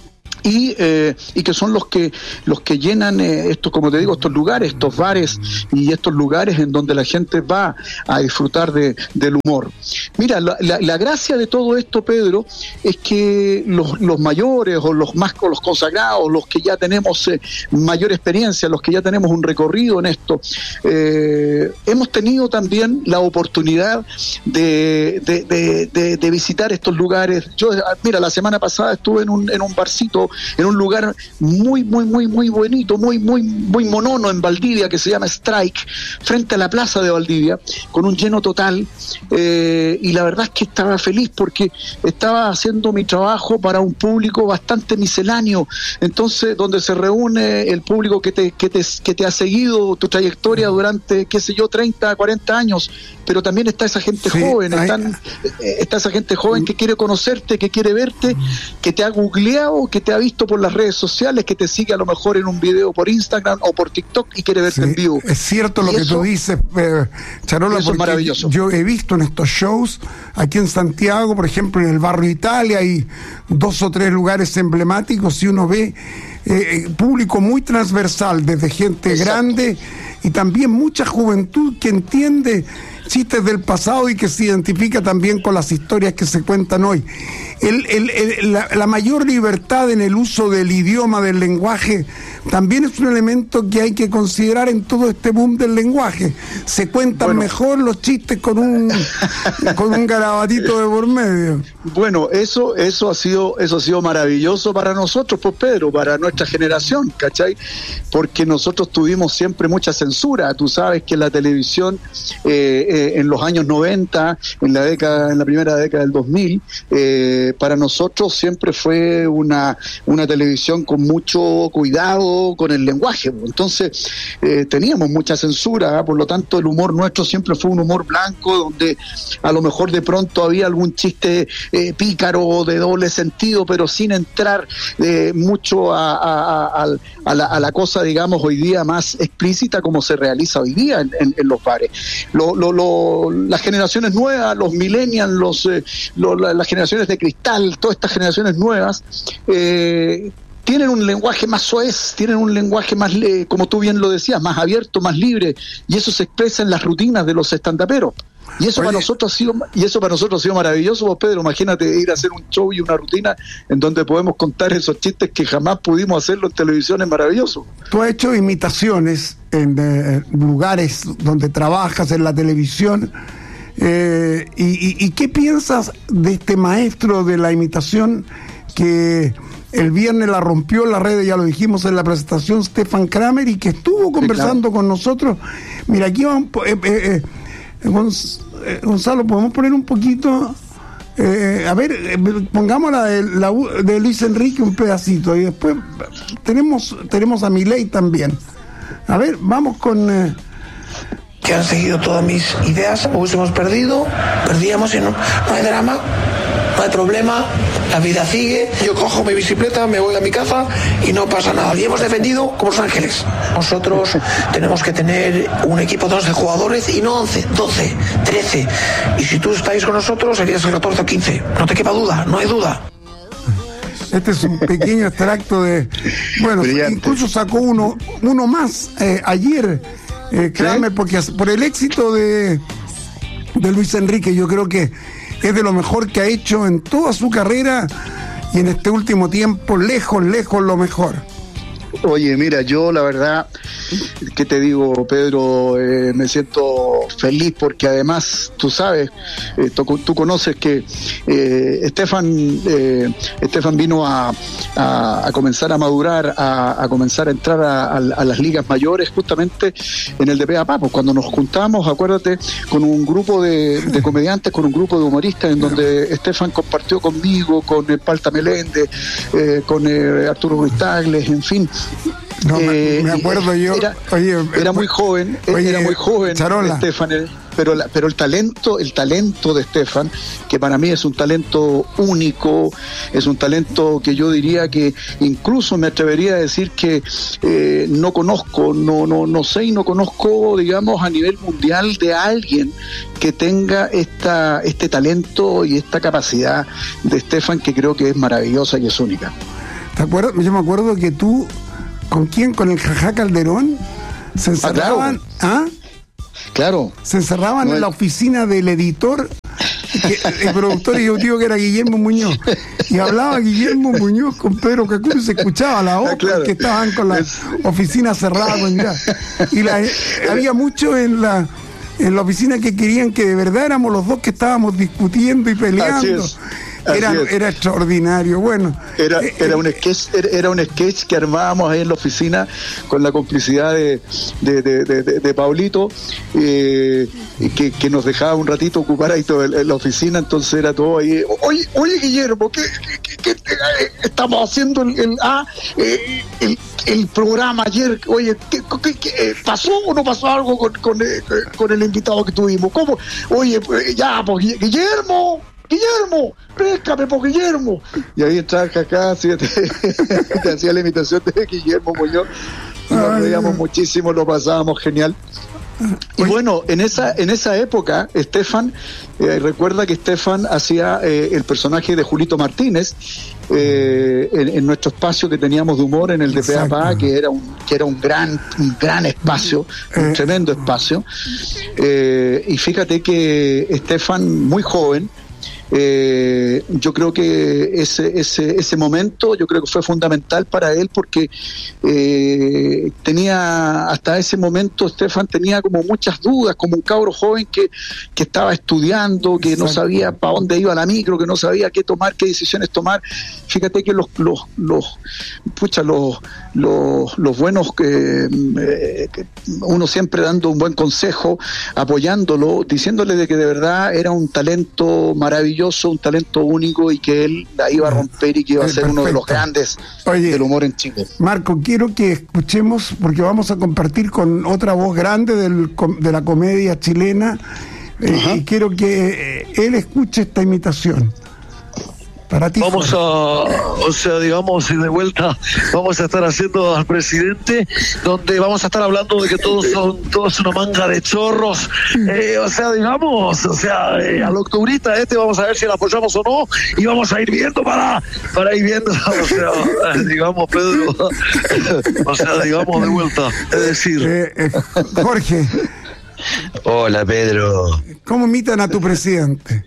O: Y, eh, y que son los que los que llenan eh, estos, como te digo, estos lugares, estos bares y estos lugares en donde la gente va a disfrutar de, del humor. Mira, la, la, la gracia de todo esto, Pedro, es que los, los mayores o los más los consagrados, los que ya tenemos eh, mayor experiencia, los que ya tenemos un recorrido en esto, eh, hemos tenido también la oportunidad de, de, de, de, de visitar estos lugares. Yo, mira, la semana pasada estuve en un, en un barcito, en un lugar muy, muy, muy, muy bonito, muy, muy, muy monono en Valdivia, que se llama Strike, frente a la plaza de Valdivia, con un lleno total, eh, y la verdad es que estaba feliz porque estaba haciendo mi trabajo para un público bastante misceláneo, entonces donde se reúne el público que te, que te, que te ha seguido tu trayectoria durante, qué sé yo, treinta, cuarenta años, pero también está esa gente sí, joven, están, eh, está esa gente joven que quiere conocerte, que quiere verte, que te ha googleado, que te ha visto por las redes sociales, que te sigue a lo mejor en un video por Instagram o por TikTok y quiere verte sí, en vivo.
M: Es cierto lo y que eso, tú dices, eh, Charola,
O: eso porque es
M: yo he visto en estos shows, aquí en Santiago, por ejemplo, en el barrio Italia, hay dos o tres lugares emblemáticos y uno ve eh, público muy transversal, desde gente exacto. grande y también mucha juventud que entiende chistes del pasado y que se identifica también con las historias que se cuentan hoy. El, el, el, la, la mayor libertad en el uso del idioma, del lenguaje, también es un elemento que hay que considerar en todo este boom del lenguaje. Se cuentan bueno. mejor los chistes con un con un garabatito de por medio.
O: Bueno, eso eso ha sido eso ha sido maravilloso para nosotros, pues Pedro, para nuestra generación, ¿cachai? Porque nosotros tuvimos siempre mucha censura. Tú sabes que la televisión eh, eh, en los años noventa, en la década, en la primera década del dos mil, eh, para nosotros siempre fue una una televisión con mucho cuidado con el lenguaje. Entonces eh, teníamos mucha censura, ¿eh? Por lo tanto el humor nuestro siempre fue un humor blanco, donde a lo mejor de pronto había algún chiste eh, pícaro de doble sentido, pero sin entrar eh, mucho a, a, a, a, la, a la cosa, digamos, hoy día más explícita como se realiza hoy día en, en, en los bares. Lo, lo, lo, las generaciones nuevas, los millennials, los, eh, lo, la, las generaciones de cristal, todas estas generaciones nuevas, eh, tienen un lenguaje más soez, tienen un lenguaje más, eh, como tú bien lo decías, más abierto, más libre, y eso se expresa en las rutinas de los estandaperos. Y eso Oye. para nosotros ha sido y eso para nosotros ha sido maravilloso, vos, Pedro. Imagínate ir a hacer un show y una rutina en donde podemos contar esos chistes que jamás pudimos hacerlo en televisión. Es maravilloso.
M: Tú has hecho imitaciones en eh, lugares donde trabajas, en la televisión. Eh, y, y, ¿Y qué piensas de este maestro de la imitación que el viernes la rompió en las redes, ya lo dijimos en la presentación, Stefan Kramer, y que estuvo conversando sí, claro. con nosotros? Mira, aquí vamos... Eh, eh, eh, Gonzalo, ¿podemos poner un poquito? Eh, a ver, eh, pongamos la de, la de Luis Enrique un pedacito y después tenemos tenemos a Milei también. A ver, vamos con... Eh,
P: que han seguido todas mis ideas, hubiésemos perdido, perdíamos y no, no hay drama, no hay problema, la vida sigue, yo cojo mi bicicleta, me voy a mi casa y no pasa nada. Y hemos defendido como Los Ángeles. Nosotros tenemos que tener un equipo de once jugadores y no once, doce, trece. Y si tú estáis con nosotros serías el catorce o quince. No te quepa duda, no hay duda.
M: Este es un pequeño extracto de... Bueno, brillante. Incluso sacó uno, uno más eh, ayer, eh, créanme, ¿sí? Porque por el éxito de, de Luis Enrique, yo creo que es de lo mejor que ha hecho en toda su carrera y en este último tiempo, lejos, lejos lo mejor.
O: Oye, mira, yo la verdad, ¿qué te digo, Pedro? Eh, me siento feliz porque además, tú sabes, eh, tú, tú conoces que eh, Estefan eh, Estefan vino a, a, a comenzar a madurar, a, a comenzar a entrar a, a, a las ligas mayores justamente en el D P A P A. Pues cuando nos juntamos, acuérdate, con un grupo de, de comediantes, con un grupo de humoristas en donde Estefan compartió conmigo, con el Palta Meléndez, eh, con eh, Arturo Ruiz Tagles, en fin.
M: No,
O: eh,
M: me acuerdo yo.
O: Era,
M: oye,
O: era muy joven,
M: oye,
O: era muy joven
M: Charola.
O: Estefan, pero la, pero el talento, el talento de Estefan, que para mí es un talento único, es un talento que yo diría que incluso me atrevería a decir que eh, no conozco, no, no, no sé y no conozco, digamos, a nivel mundial de alguien que tenga esta, este talento y esta capacidad de Estefan, que creo que es maravillosa y es única.
M: ¿Te acuerdas? Yo me acuerdo que tú, ¿con quién? Con el Jajá Calderón, se encerraban,
O: ah, claro.
M: ¿ah?
O: Claro.
M: Se encerraban no, en la oficina del editor, que, el productor ejecutivo que era Guillermo Muñoz, y hablaba Guillermo Muñoz con Pedro Cacuro y se escuchaba la voz, ah, claro. que estaban con la es... oficina cerrada con ya. Y la, había mucho en la en la oficina que querían que de verdad éramos los dos que estábamos discutiendo y peleando. Era, era extraordinario, bueno.
O: Era,
M: eh,
O: era un sketch, era, era un sketch que armábamos ahí en la oficina con la complicidad de, de, de, de, de, de Paulito, eh, que, que nos dejaba un ratito ocupar ahí toda la oficina, entonces era todo ahí. Oye, oye Guillermo, ¿qué, qué, qué, qué estamos haciendo el, el, ah, eh, el, el programa ayer? Oye, ¿qué, qué, qué, ¿pasó o no pasó algo con, con, con el invitado que tuvimos? ¿Cómo? Oye, ya, pues Guillermo. Guillermo, péscame por Guillermo. Y ahí entraba acá, ¿sí? te, te hacía la imitación de Guillermo Muñoz. Y nos reíamos muchísimo, lo pasábamos genial. Y bueno, en esa en esa época, Estefan, eh, recuerda que Estefan hacía eh, el personaje de Julito Martínez eh, en, en nuestro espacio que teníamos de humor en el D P A P A, que era un que era un gran un gran espacio, un eh. tremendo espacio. Eh, y fíjate que Estefan, muy joven, Eh, yo creo que ese, ese, ese momento yo creo que fue fundamental para él porque eh, tenía hasta ese momento Estefan tenía como muchas dudas, como un cabro joven que, que estaba estudiando, que Exacto. no sabía para dónde iba la micro, que no sabía qué tomar, qué decisiones tomar. Fíjate que los los los pucha los los, los buenos que, eh, que uno siempre dando un buen consejo, apoyándolo, diciéndole de que de verdad era un talento maravilloso, un talento único y que él la iba a romper y que iba a ser Perfecto. uno de los grandes Oye, del humor en Chile.
M: Marco, quiero que escuchemos, porque vamos a compartir con otra voz grande del, de la comedia chilena, eh, y quiero que eh, él escuche esta imitación. Para ti,
Q: vamos a, o sea, digamos, de vuelta, vamos a estar haciendo al presidente, donde vamos a estar hablando de que todos son, todos una manga de chorros, eh, o sea, digamos, o sea, eh, al octubrista este vamos a ver si la apoyamos o no, y vamos a ir viendo para, para ir viendo, o sea, digamos, Pedro, o sea, digamos, de vuelta, es decir.
M: Eh, eh, Jorge.
Q: Hola, Pedro.
M: ¿Cómo imitan a tu presidente?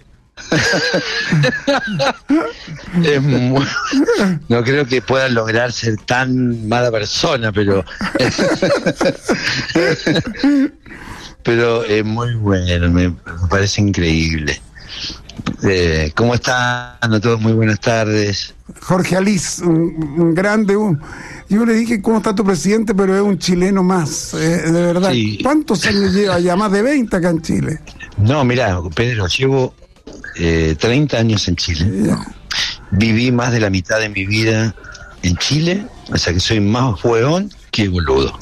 Q: Es muy, no creo que pueda lograr ser tan mala persona, pero pero es muy bueno, me, me parece increíble. Eh, ¿Cómo están a todos? Muy buenas tardes.
M: Jorge Alís, un, un grande. Un, yo le dije cómo está tu presidente, pero es un chileno más, eh, de verdad. Sí. ¿Cuántos años lleva ya? Más de veinte acá en Chile.
Q: No, mirá, Pedro, llevo Eh, treinta años en Chile. Yeah. Viví más de la mitad de mi vida en Chile, o sea que soy más hueón que boludo.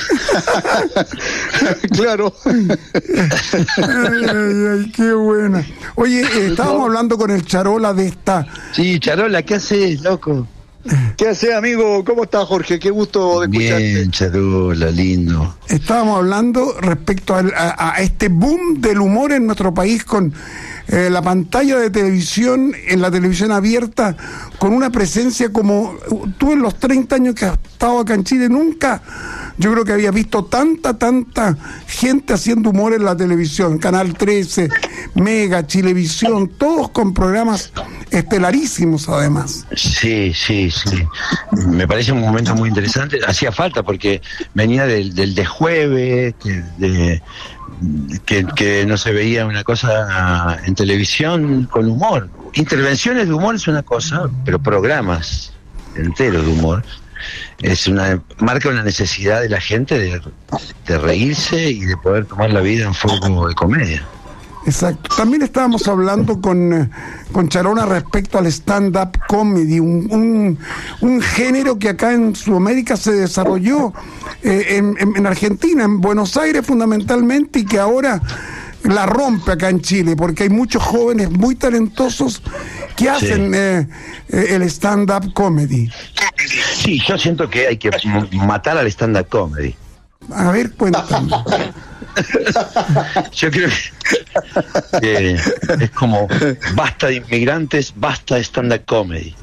O: Claro.
M: Ay, ay, ay, qué buena. Oye, eh, estábamos hablando con el Charola de esta.
Q: Sí, Charola, ¿qué haces, loco?
O: ¿Qué haces, amigo? ¿Cómo estás, Jorge? Qué gusto de escucharte.
Q: Bien, Charola, lindo.
M: Estábamos hablando respecto a, a, a este boom del humor en nuestro país con eh, la pantalla de televisión, en la televisión abierta, con una presencia como tú en los treinta años que has estado acá en Chile, nunca yo creo que había visto tanta, tanta gente haciendo humor en la televisión. Canal trece, Mega, Chilevisión, todos con programas estelarísimos además.
R: Sí, sí, sí. Me parece un momento muy interesante. Hacía falta porque venía del, del de jueves, que, de, que, que no se veía una cosa en televisión con humor. Intervenciones de humor es una cosa, pero programas enteros de humor es una marca una necesidad de la gente de, de reírse y de poder tomar la vida en forma de comedia.
M: Exacto. También estábamos hablando con, con Charola respecto al stand-up comedy, un, un, un género que acá en Sudamérica se desarrolló, eh, en, en Argentina, en Buenos Aires fundamentalmente, y que ahora la rompe acá en Chile, porque hay muchos jóvenes muy talentosos que hacen sí. eh, eh, el stand-up comedy.
R: Sí, yo siento que hay que matar al stand-up comedy.
M: A ver, cuéntame.
R: Yo creo que eh, es como basta de inmigrantes, basta de stand-up comedy.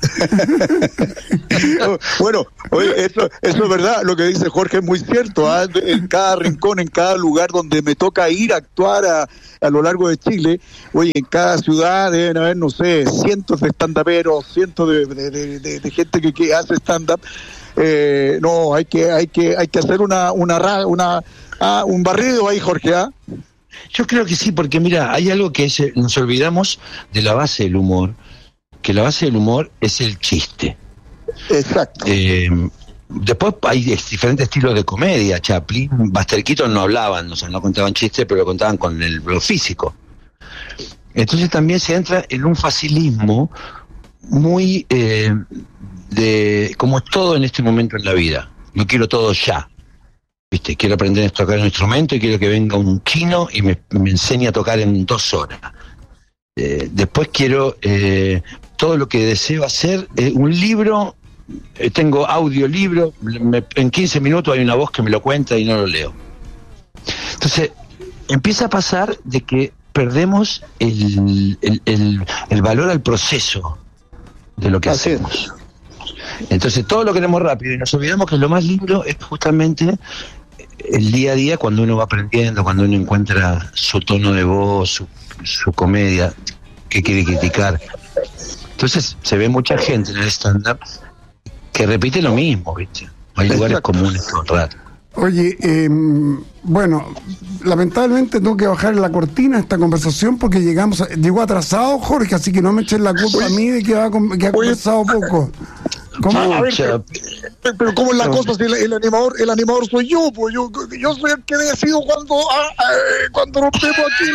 O: Bueno, oye, eso, eso es verdad, lo que dice Jorge es muy cierto, ¿eh? En cada rincón, en cada lugar donde me toca ir a actuar a, a lo largo de Chile, oye, en cada ciudad deben haber, no sé, cientos de stand-uperos, cientos de, de, de, de, de gente que, que hace stand-up. Eh, no, hay que, hay que, hay que hacer una, una, una ah, un barrido ahí, Jorge, ¿ah?
R: Yo creo que sí, porque mira, hay algo que es, nos olvidamos de la base del humor, que la base del humor es el chiste.
O: Exacto.
R: Eh, después hay diferentes estilos de comedia. Chaplin, Buster Keaton no hablaban, o sea, no contaban chistes, pero lo contaban con el lo físico. Entonces también se entra en un facilismo muy eh, de como es todo en este momento en la vida. Yo quiero todo ya. ¿Viste? Quiero aprender a tocar un instrumento y quiero que venga un chino y me, me enseñe a tocar en dos horas. Eh, después quiero eh, todo lo que deseo hacer, eh, un libro, eh, tengo audiolibro, me, en quince minutos hay una voz que me lo cuenta y no lo leo. Entonces, empieza a pasar de que perdemos el, el, el, el valor al proceso de lo que Así hacemos. Es. Entonces todo lo queremos rápido y nos olvidamos que lo más lindo es justamente el día a día, cuando uno va aprendiendo, cuando uno encuentra su tono de voz, su, su comedia, que quiere criticar. Entonces se ve mucha gente en el stand-up que repite lo mismo, ¿viste? Hay lugares comunes todo el rato.
M: Oye, eh, bueno, lamentablemente tengo que bajar la cortina esta conversación porque llegamos a, llegó atrasado Jorge, así que no me echen la culpa a mí de que, va, que ha conversado poco.
O: ¿Cómo? A ver, pero, pero ¿cómo es la cosa? Si el, el animador el animador soy yo, pues yo, yo soy el que decido cuando, ah, eh, cuando rompemos aquí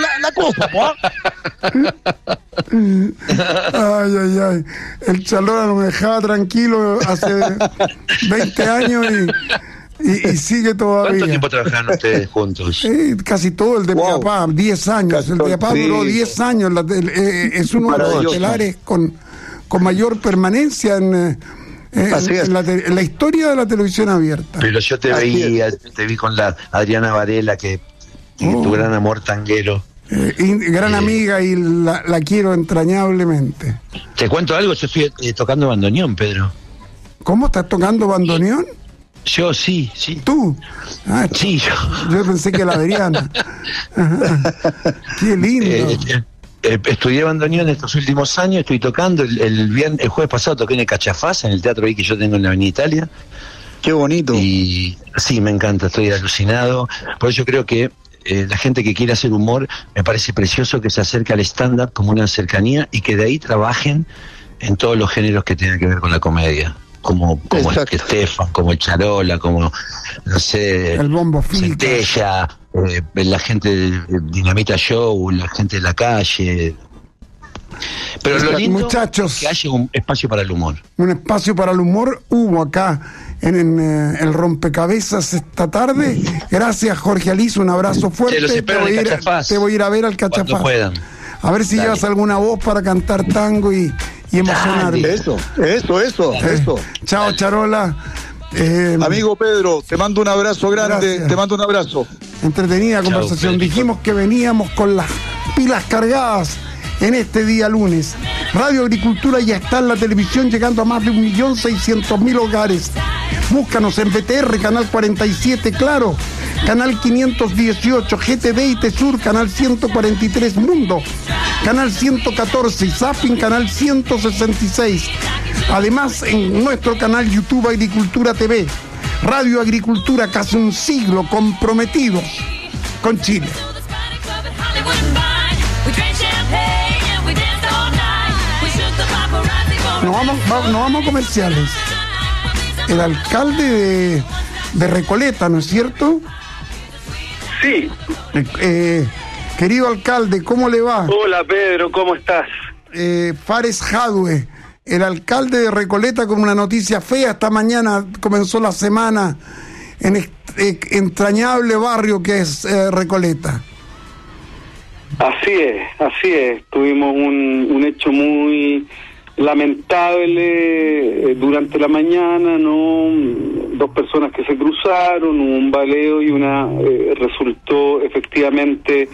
O: la, la cosa, ¿no?
M: Ay, ay, ay. El Charola no me dejaba tranquilo hace veinte años y, y, y sigue todavía.
R: ¿Cuánto tiempo trabajaron ustedes juntos?
M: Eh, casi todo, el de wow. mi papá, diez años. Casi el de mi papá sí. duró diez años. La, el, eh, es uno de los estelares con, con mayor permanencia en... Eh, Eh, en, la te, en la historia de la televisión abierta.
R: Pero yo te Así veía, es. te vi con la Adriana Varela, que oh. tu gran amor tanguero.
M: Eh, y, gran eh. amiga y la, la quiero entrañablemente.
R: Te cuento algo, yo estoy eh, tocando bandoneón, Pedro.
M: ¿Cómo estás tocando bandoneón?
R: Yo sí, sí.
M: ¿Tú? Ah,
R: sí, yo.
M: Yo pensé que la Adriana. Qué lindo.
R: Eh, eh, Eh, estudié bandoneón estos últimos años, estoy tocando, el, el, viernes, el jueves pasado toqué en el Cachafaz, en el teatro ahí que yo tengo en la Avenida Italia.
O: Qué bonito.
R: Y sí, me encanta, estoy alucinado. Por eso yo creo que eh, la gente que quiere hacer humor, me parece precioso que se acerque al stand-up como una cercanía y que de ahí trabajen en todos los géneros que tengan que ver con la comedia. Como, como el Estefan, como el Charola, como, no sé,
M: el Bombo
R: Centella, eh, la gente de Dinamita Show, la gente de la calle. Pero
M: Exacto.
R: lo lindo
M: Muchachos,
R: es que haya un espacio para el humor.
M: Un espacio para el humor hubo acá en, en eh, el rompecabezas esta tarde. Gracias, Jorge Aliso, un abrazo fuerte.
R: Te, los espero
M: te, voy
R: en el
M: ir,
R: Cachafaz.
M: te voy a ir a ver al Cachafaz.
R: Cuando puedan.
M: A ver si Dale. llevas alguna voz para cantar tango y, y emocionarme.
O: Eso, eso, eso, eh, eso.
M: Chao, Dale. Charola. Eh,
O: Amigo Pedro, te mando un abrazo grande, gracias. te mando un abrazo.
M: Entretenida Chao, conversación. Pedro. Dijimos que veníamos con las pilas cargadas en este día lunes. Radio Agricultura ya está en la televisión, llegando a más de un millón seiscientos mil hogares. Búscanos en B T R, canal cuarenta y siete, claro, canal quinientos dieciocho, G T V y T-Sur, canal ciento cuarenta y tres Mundo, canal ciento catorce y Zapping, canal ciento sesenta y seis. Además, en nuestro canal YouTube Agricultura T V, Radio Agricultura, casi un siglo comprometidos con Chile. Nos vamos, va, nos vamos a comerciales. El alcalde de, de Recoleta, ¿no es cierto?
S: Sí.
M: Eh, eh, querido alcalde, ¿cómo le va?
S: Hola Pedro, ¿cómo estás?
M: Eh, Fares Jadwe, el alcalde de Recoleta, con una noticia fea. Esta mañana comenzó la semana en este entrañable barrio que es eh, Recoleta.
S: Así es, así es. Tuvimos un, un hecho muy lamentable eh, durante la mañana, ¿no? Dos personas que se cruzaron, un baleo y una eh, resultó efectivamente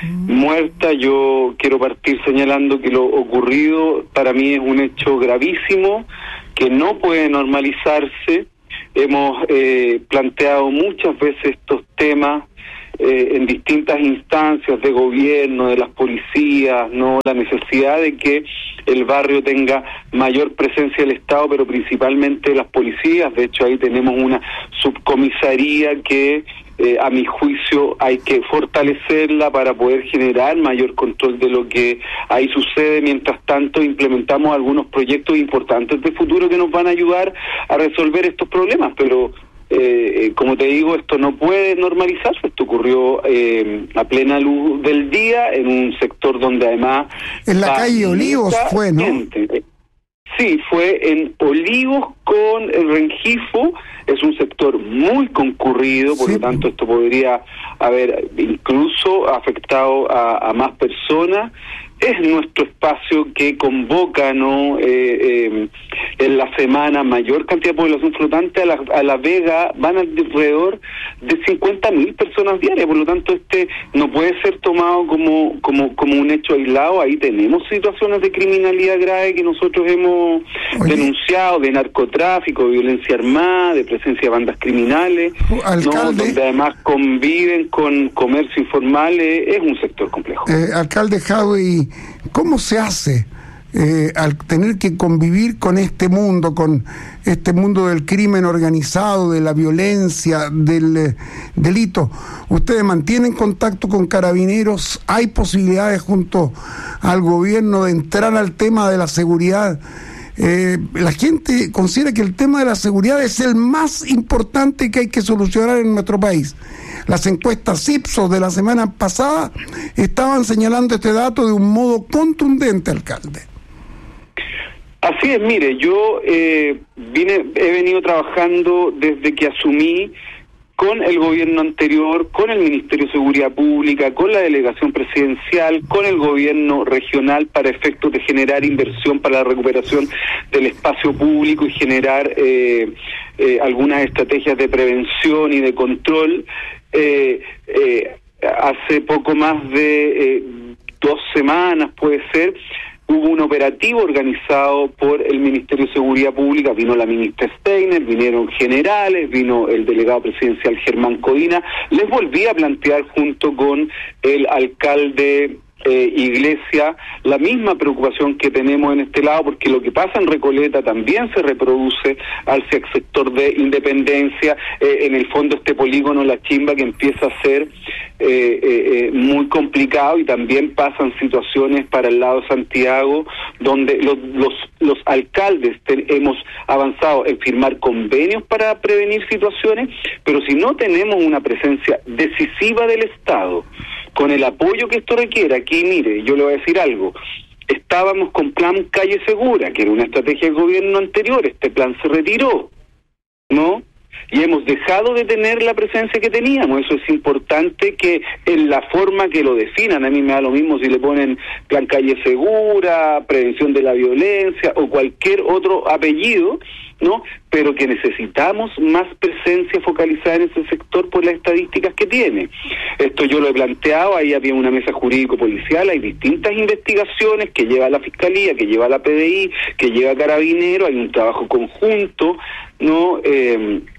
S: muerta. Yo quiero partir señalando que lo ocurrido para mí es un hecho gravísimo que no puede normalizarse. Hemos eh, planteado muchas veces estos temas Eh, en distintas instancias de gobierno, de las policías, no, la necesidad de que el barrio tenga mayor presencia del Estado, pero principalmente de las policías. De hecho, ahí tenemos una subcomisaría que eh, a mi juicio hay que fortalecerla para poder generar mayor control de lo que ahí sucede. Mientras tanto, implementamos algunos proyectos importantes de futuro que nos van a ayudar a resolver estos problemas, pero Eh, como te digo, esto no puede normalizarse. Esto ocurrió eh, a plena luz del día en un sector donde además...
M: En la calle Olivos fue, ¿no?
S: Gente. Sí, fue en Olivos con el Rengifo. Es un sector muy concurrido, por sí. Lo tanto esto podría haber incluso afectado a, a más personas. Es nuestro espacio que convoca, ¿no? Eh, eh, en la semana mayor cantidad de población flotante. A la, a la Vega van alrededor de cincuenta mil personas diarias, por lo tanto este no puede ser tomado como como como un hecho aislado. Ahí tenemos situaciones de criminalidad grave que nosotros hemos Oye. denunciado, de narcotráfico, de violencia armada, de presencia de bandas criminales, ¿no? Donde además conviven con comercio informal. Eh, es un sector complejo.
M: Eh, alcalde Jadwe, ¿cómo se hace eh, al tener que convivir con este mundo, con este mundo del crimen organizado, de la violencia, del eh, delito? ¿Ustedes mantienen contacto con Carabineros? ¿Hay posibilidades junto al gobierno de entrar al tema de la seguridad? Eh, la gente considera que el tema de la seguridad es el más importante que hay que solucionar en nuestro país. Las encuestas Ipsos de la semana pasada estaban señalando este dato de un modo contundente, alcalde.
S: Así es, mire, yo eh, vine, he venido trabajando desde que asumí con el gobierno anterior, con el Ministerio de Seguridad Pública, con la delegación presidencial, con el gobierno regional para efectos de generar inversión para la recuperación del espacio público y generar eh, eh, algunas estrategias de prevención y de control. Eh, eh, hace poco más de eh, dos semanas, puede ser, hubo un operativo organizado por el Ministerio de Seguridad Pública. Vino la ministra Steiner, vinieron generales, vino el delegado presidencial Germán Codina. Les volví a plantear junto con el alcalde eh, Iglesia la misma preocupación que tenemos en este lado, porque lo que pasa en Recoleta también se reproduce hacia el sector de Independencia. Eh, en el fondo este polígono La Chimba que empieza a ser eh, eh, muy complicado, y también pasan situaciones para el lado de Santiago donde los los, los alcaldes te, hemos avanzado en firmar convenios para prevenir situaciones, pero si no tenemos una presencia decisiva del Estado con el apoyo que esto requiere. Aquí, mire, yo le voy a decir algo. Estábamos con Plan Calle Segura, que era una estrategia del gobierno anterior. Este plan se retiró, ¿no? Y hemos dejado de tener la presencia que teníamos. Eso es importante, que en la forma que lo definan, a mí me da lo mismo si le ponen Plan Calle Segura, prevención de la violencia o cualquier otro apellido, ¿no? Pero que necesitamos más presencia focalizada en ese sector por las estadísticas que tiene. Esto yo lo he planteado. Ahí había una mesa jurídico-policial, hay distintas investigaciones que lleva la Fiscalía, que lleva la P D I, que lleva Carabineros, hay un trabajo conjunto, ¿no? Eh,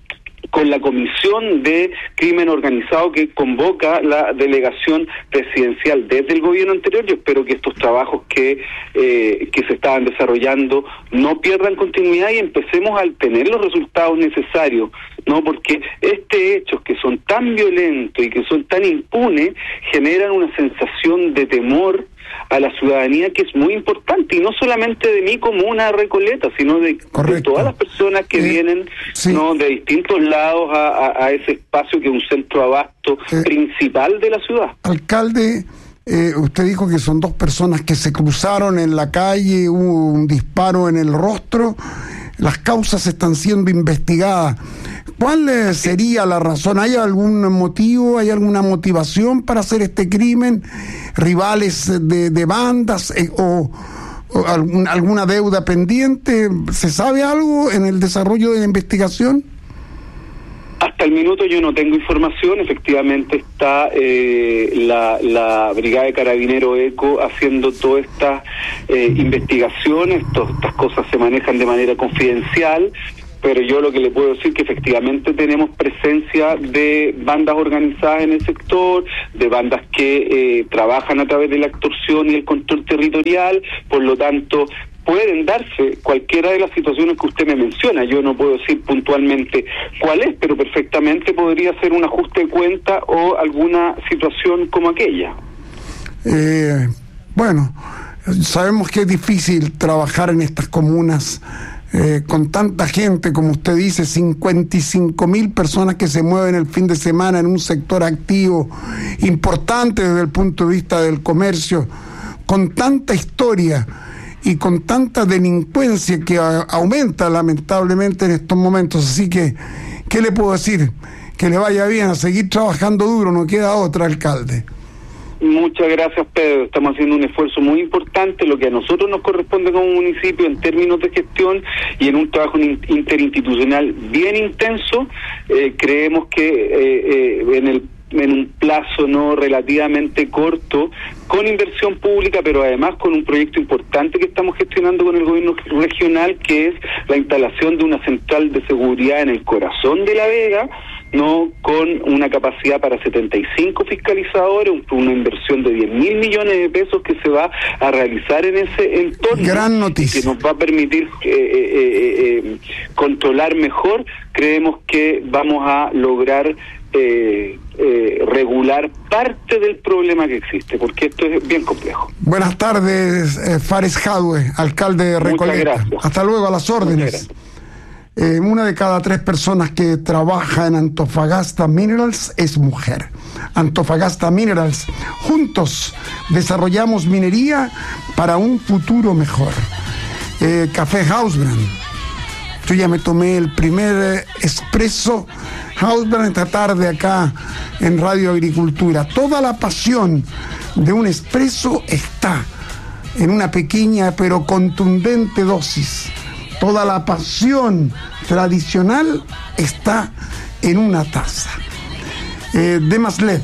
S: con la Comisión de Crimen Organizado que convoca la delegación presidencial desde el gobierno anterior. Yo espero que estos trabajos que eh, que se estaban desarrollando no pierdan continuidad y empecemos a tener los resultados necesarios, ¿no? Porque estos hechos que son tan violentos y que son tan impunes generan una sensación de temor a la ciudadanía que es muy importante, y no solamente de mi comuna Recoleta, sino de, de todas las personas que eh, vienen sí. ¿no? de distintos lados a, a, a ese espacio que es un centro abasto eh, principal de la ciudad.
M: Alcalde, eh, usted dijo que son dos personas que se cruzaron en la calle, hubo un disparo en el rostro, las causas están siendo investigadas. ¿Cuál eh, sería la razón? ¿Hay algún motivo, hay alguna motivación para hacer este crimen? ¿Rivales de, de bandas eh, o, o algún, alguna deuda pendiente? ¿Se sabe algo en el desarrollo de la investigación?
S: Hasta el minuto yo no tengo información. Efectivamente está eh, la, la Brigada de Carabineros ECO haciendo todas estas eh, investigaciones. Todas estas cosas se manejan de manera confidencial, pero yo lo que le puedo decir que efectivamente tenemos presencia de bandas organizadas en el sector, de bandas que eh, trabajan a través de la extorsión y el control territorial. Por lo tanto, pueden darse cualquiera de las situaciones que usted me menciona. Yo no puedo decir puntualmente cuál es, pero perfectamente podría ser un ajuste de cuenta o alguna situación como aquella.
M: Eh, bueno, sabemos que es difícil trabajar en estas comunas eh, con tanta gente, como usted dice, cincuenta y cinco mil personas que se mueven el fin de semana en un sector activo importante desde el punto de vista del comercio, con tanta historia y con tanta delincuencia que a, aumenta lamentablemente en estos momentos. Así que, ¿qué le puedo decir? Que le vaya bien, a seguir trabajando duro, no queda otra, alcalde.
S: Muchas gracias, Pedro. Estamos haciendo un esfuerzo muy importante, lo que a nosotros nos corresponde como municipio en términos de gestión y en un trabajo interinstitucional bien intenso. Eh, creemos que eh, eh, en el en un plazo no relativamente corto, con inversión pública, pero además con un proyecto importante que estamos gestionando con el gobierno regional, que es la instalación de una central de seguridad en el corazón de La Vega, no con una capacidad para setenta y cinco fiscalizadores, una inversión de diez mil millones de pesos que se va a realizar en ese entorno.
M: Gran noticia.
S: Que nos va a permitir eh, eh, eh, controlar mejor. Creemos que vamos a lograr Eh, eh, regular parte del problema que existe, porque esto es bien complejo.
M: Buenas tardes, eh, Fares Jadwe, alcalde de Recoleta. Hasta luego, a las órdenes. Eh, una de cada tres personas que trabaja en Antofagasta Minerals es mujer. Antofagasta Minerals, juntos desarrollamos minería para un futuro mejor. Eh, Café Hausbrand. Yo ya me tomé el primer eh, expreso Hausbrand esta tarde acá en Radio Agricultura. Toda la pasión de un expreso está en una pequeña pero contundente dosis. Toda la pasión tradicional está en una taza. Eh, Demasled.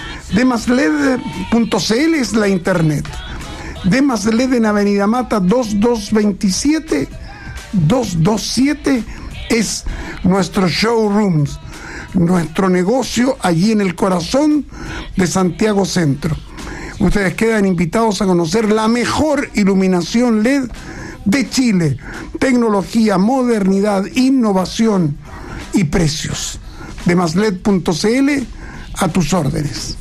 M: Demasled punto c l es la internet. Demasled en Avenida Mata veintidós veintisiete, doscientos veintisiete es nuestro showroom, nuestro negocio allí en el corazón de Santiago Centro. Ustedes quedan invitados a conocer la mejor iluminación L E D de Chile. Tecnología, modernidad, innovación y precios. Demasled punto c l, a tus órdenes.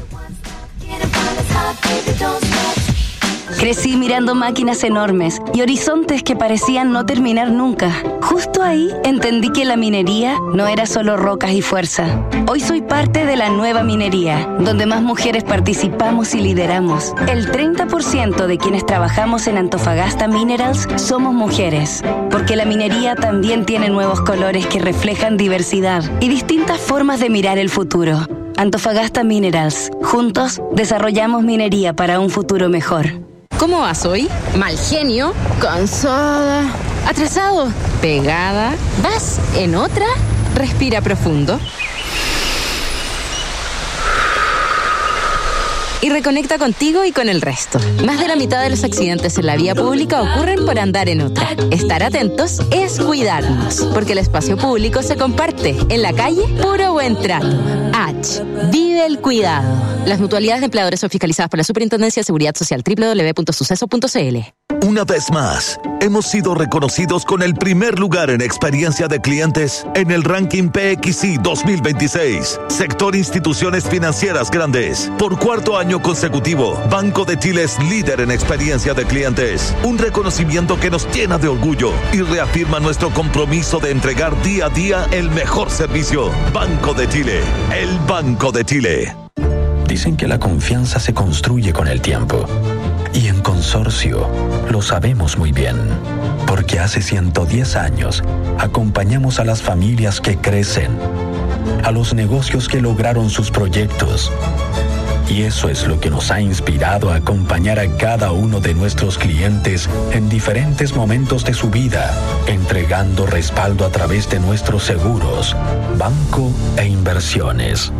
H: Crecí mirando máquinas enormes y horizontes que parecían no terminar nunca. Justo ahí entendí que la minería no era solo rocas y fuerza. Hoy soy parte de la nueva minería, donde más mujeres participamos y lideramos. El treinta por ciento de quienes trabajamos en Antofagasta Minerals somos mujeres, porque la minería también tiene nuevos colores que reflejan diversidad y distintas formas de mirar el futuro. Antofagasta Minerals. Juntos desarrollamos minería para un futuro mejor.
T: ¿Cómo vas hoy? Mal genio, cansada, atrasado, pegada. ¿Vas en otra? Respira profundo. y reconecta contigo y con el resto. Más de la mitad de los accidentes en la vía pública ocurren por andar en otra. Estar atentos es cuidarnos, porque el espacio público se comparte. En la calle, puro buen trato. H. Vive el cuidado. Las mutualidades de empleadores son fiscalizadas por la Superintendencia de Seguridad Social. doble u doble u doble u punto suceso punto c l.
D: Una vez más, hemos sido reconocidos con el primer lugar en experiencia de clientes en el ranking P X I dos mil veintiséis. Sector Instituciones Financieras Grandes. Por cuarto año consecutivo, Banco de Chile es líder en experiencia de clientes. Un reconocimiento que nos llena de orgullo y reafirma nuestro compromiso de entregar día a día el mejor servicio. Banco de Chile, el Banco de Chile.
U: Dicen que la confianza se construye con el tiempo. Y en Consorcio lo sabemos muy bien, porque hace ciento diez años acompañamos a las familias que crecen, a los negocios que lograron sus proyectos. Y eso es lo que nos ha inspirado a acompañar a cada uno de nuestros clientes en diferentes momentos de su vida, entregando respaldo a través de nuestros seguros, banco e inversiones.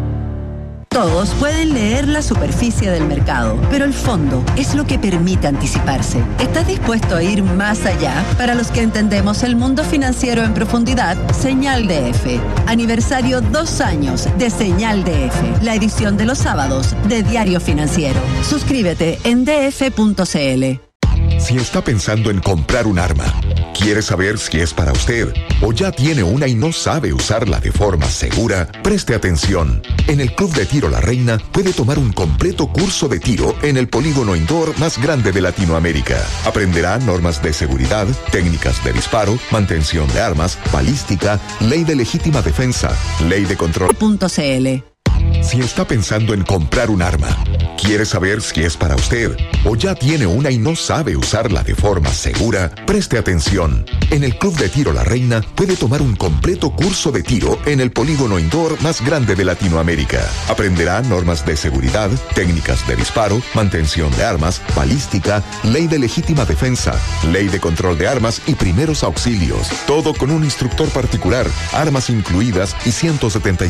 V: Todos pueden leer la superficie del mercado, pero el fondo es lo que permite anticiparse. ¿Estás dispuesto a ir más allá? Para los que entendemos el mundo financiero en profundidad, Señal D F. Aniversario dos años de Señal D F, la edición de los sábados de Diario Financiero. Suscríbete en d f punto c l.
W: Si está pensando en comprar un arma, quiere saber si es para usted o ya tiene una y no sabe usarla de forma segura, preste atención. En el Club de Tiro La Reina puede tomar un completo curso de tiro en el polígono indoor más grande de Latinoamérica. Aprenderá normas de seguridad, técnicas de disparo, mantención de armas, balística, ley de legítima defensa, ley de control.
V: .cl.
W: Si está pensando en comprar un arma, quiere saber si es para usted o ya tiene una y no sabe usarla de forma segura, preste atención. En el Club de Tiro La Reina puede tomar un completo curso de tiro en el polígono indoor más grande de Latinoamérica. Aprenderá normas de seguridad, técnicas de disparo, mantención de armas, balística, ley de legítima defensa, ley de control de armas y primeros auxilios. Todo con un instructor particular, armas incluidas y ciento setenta y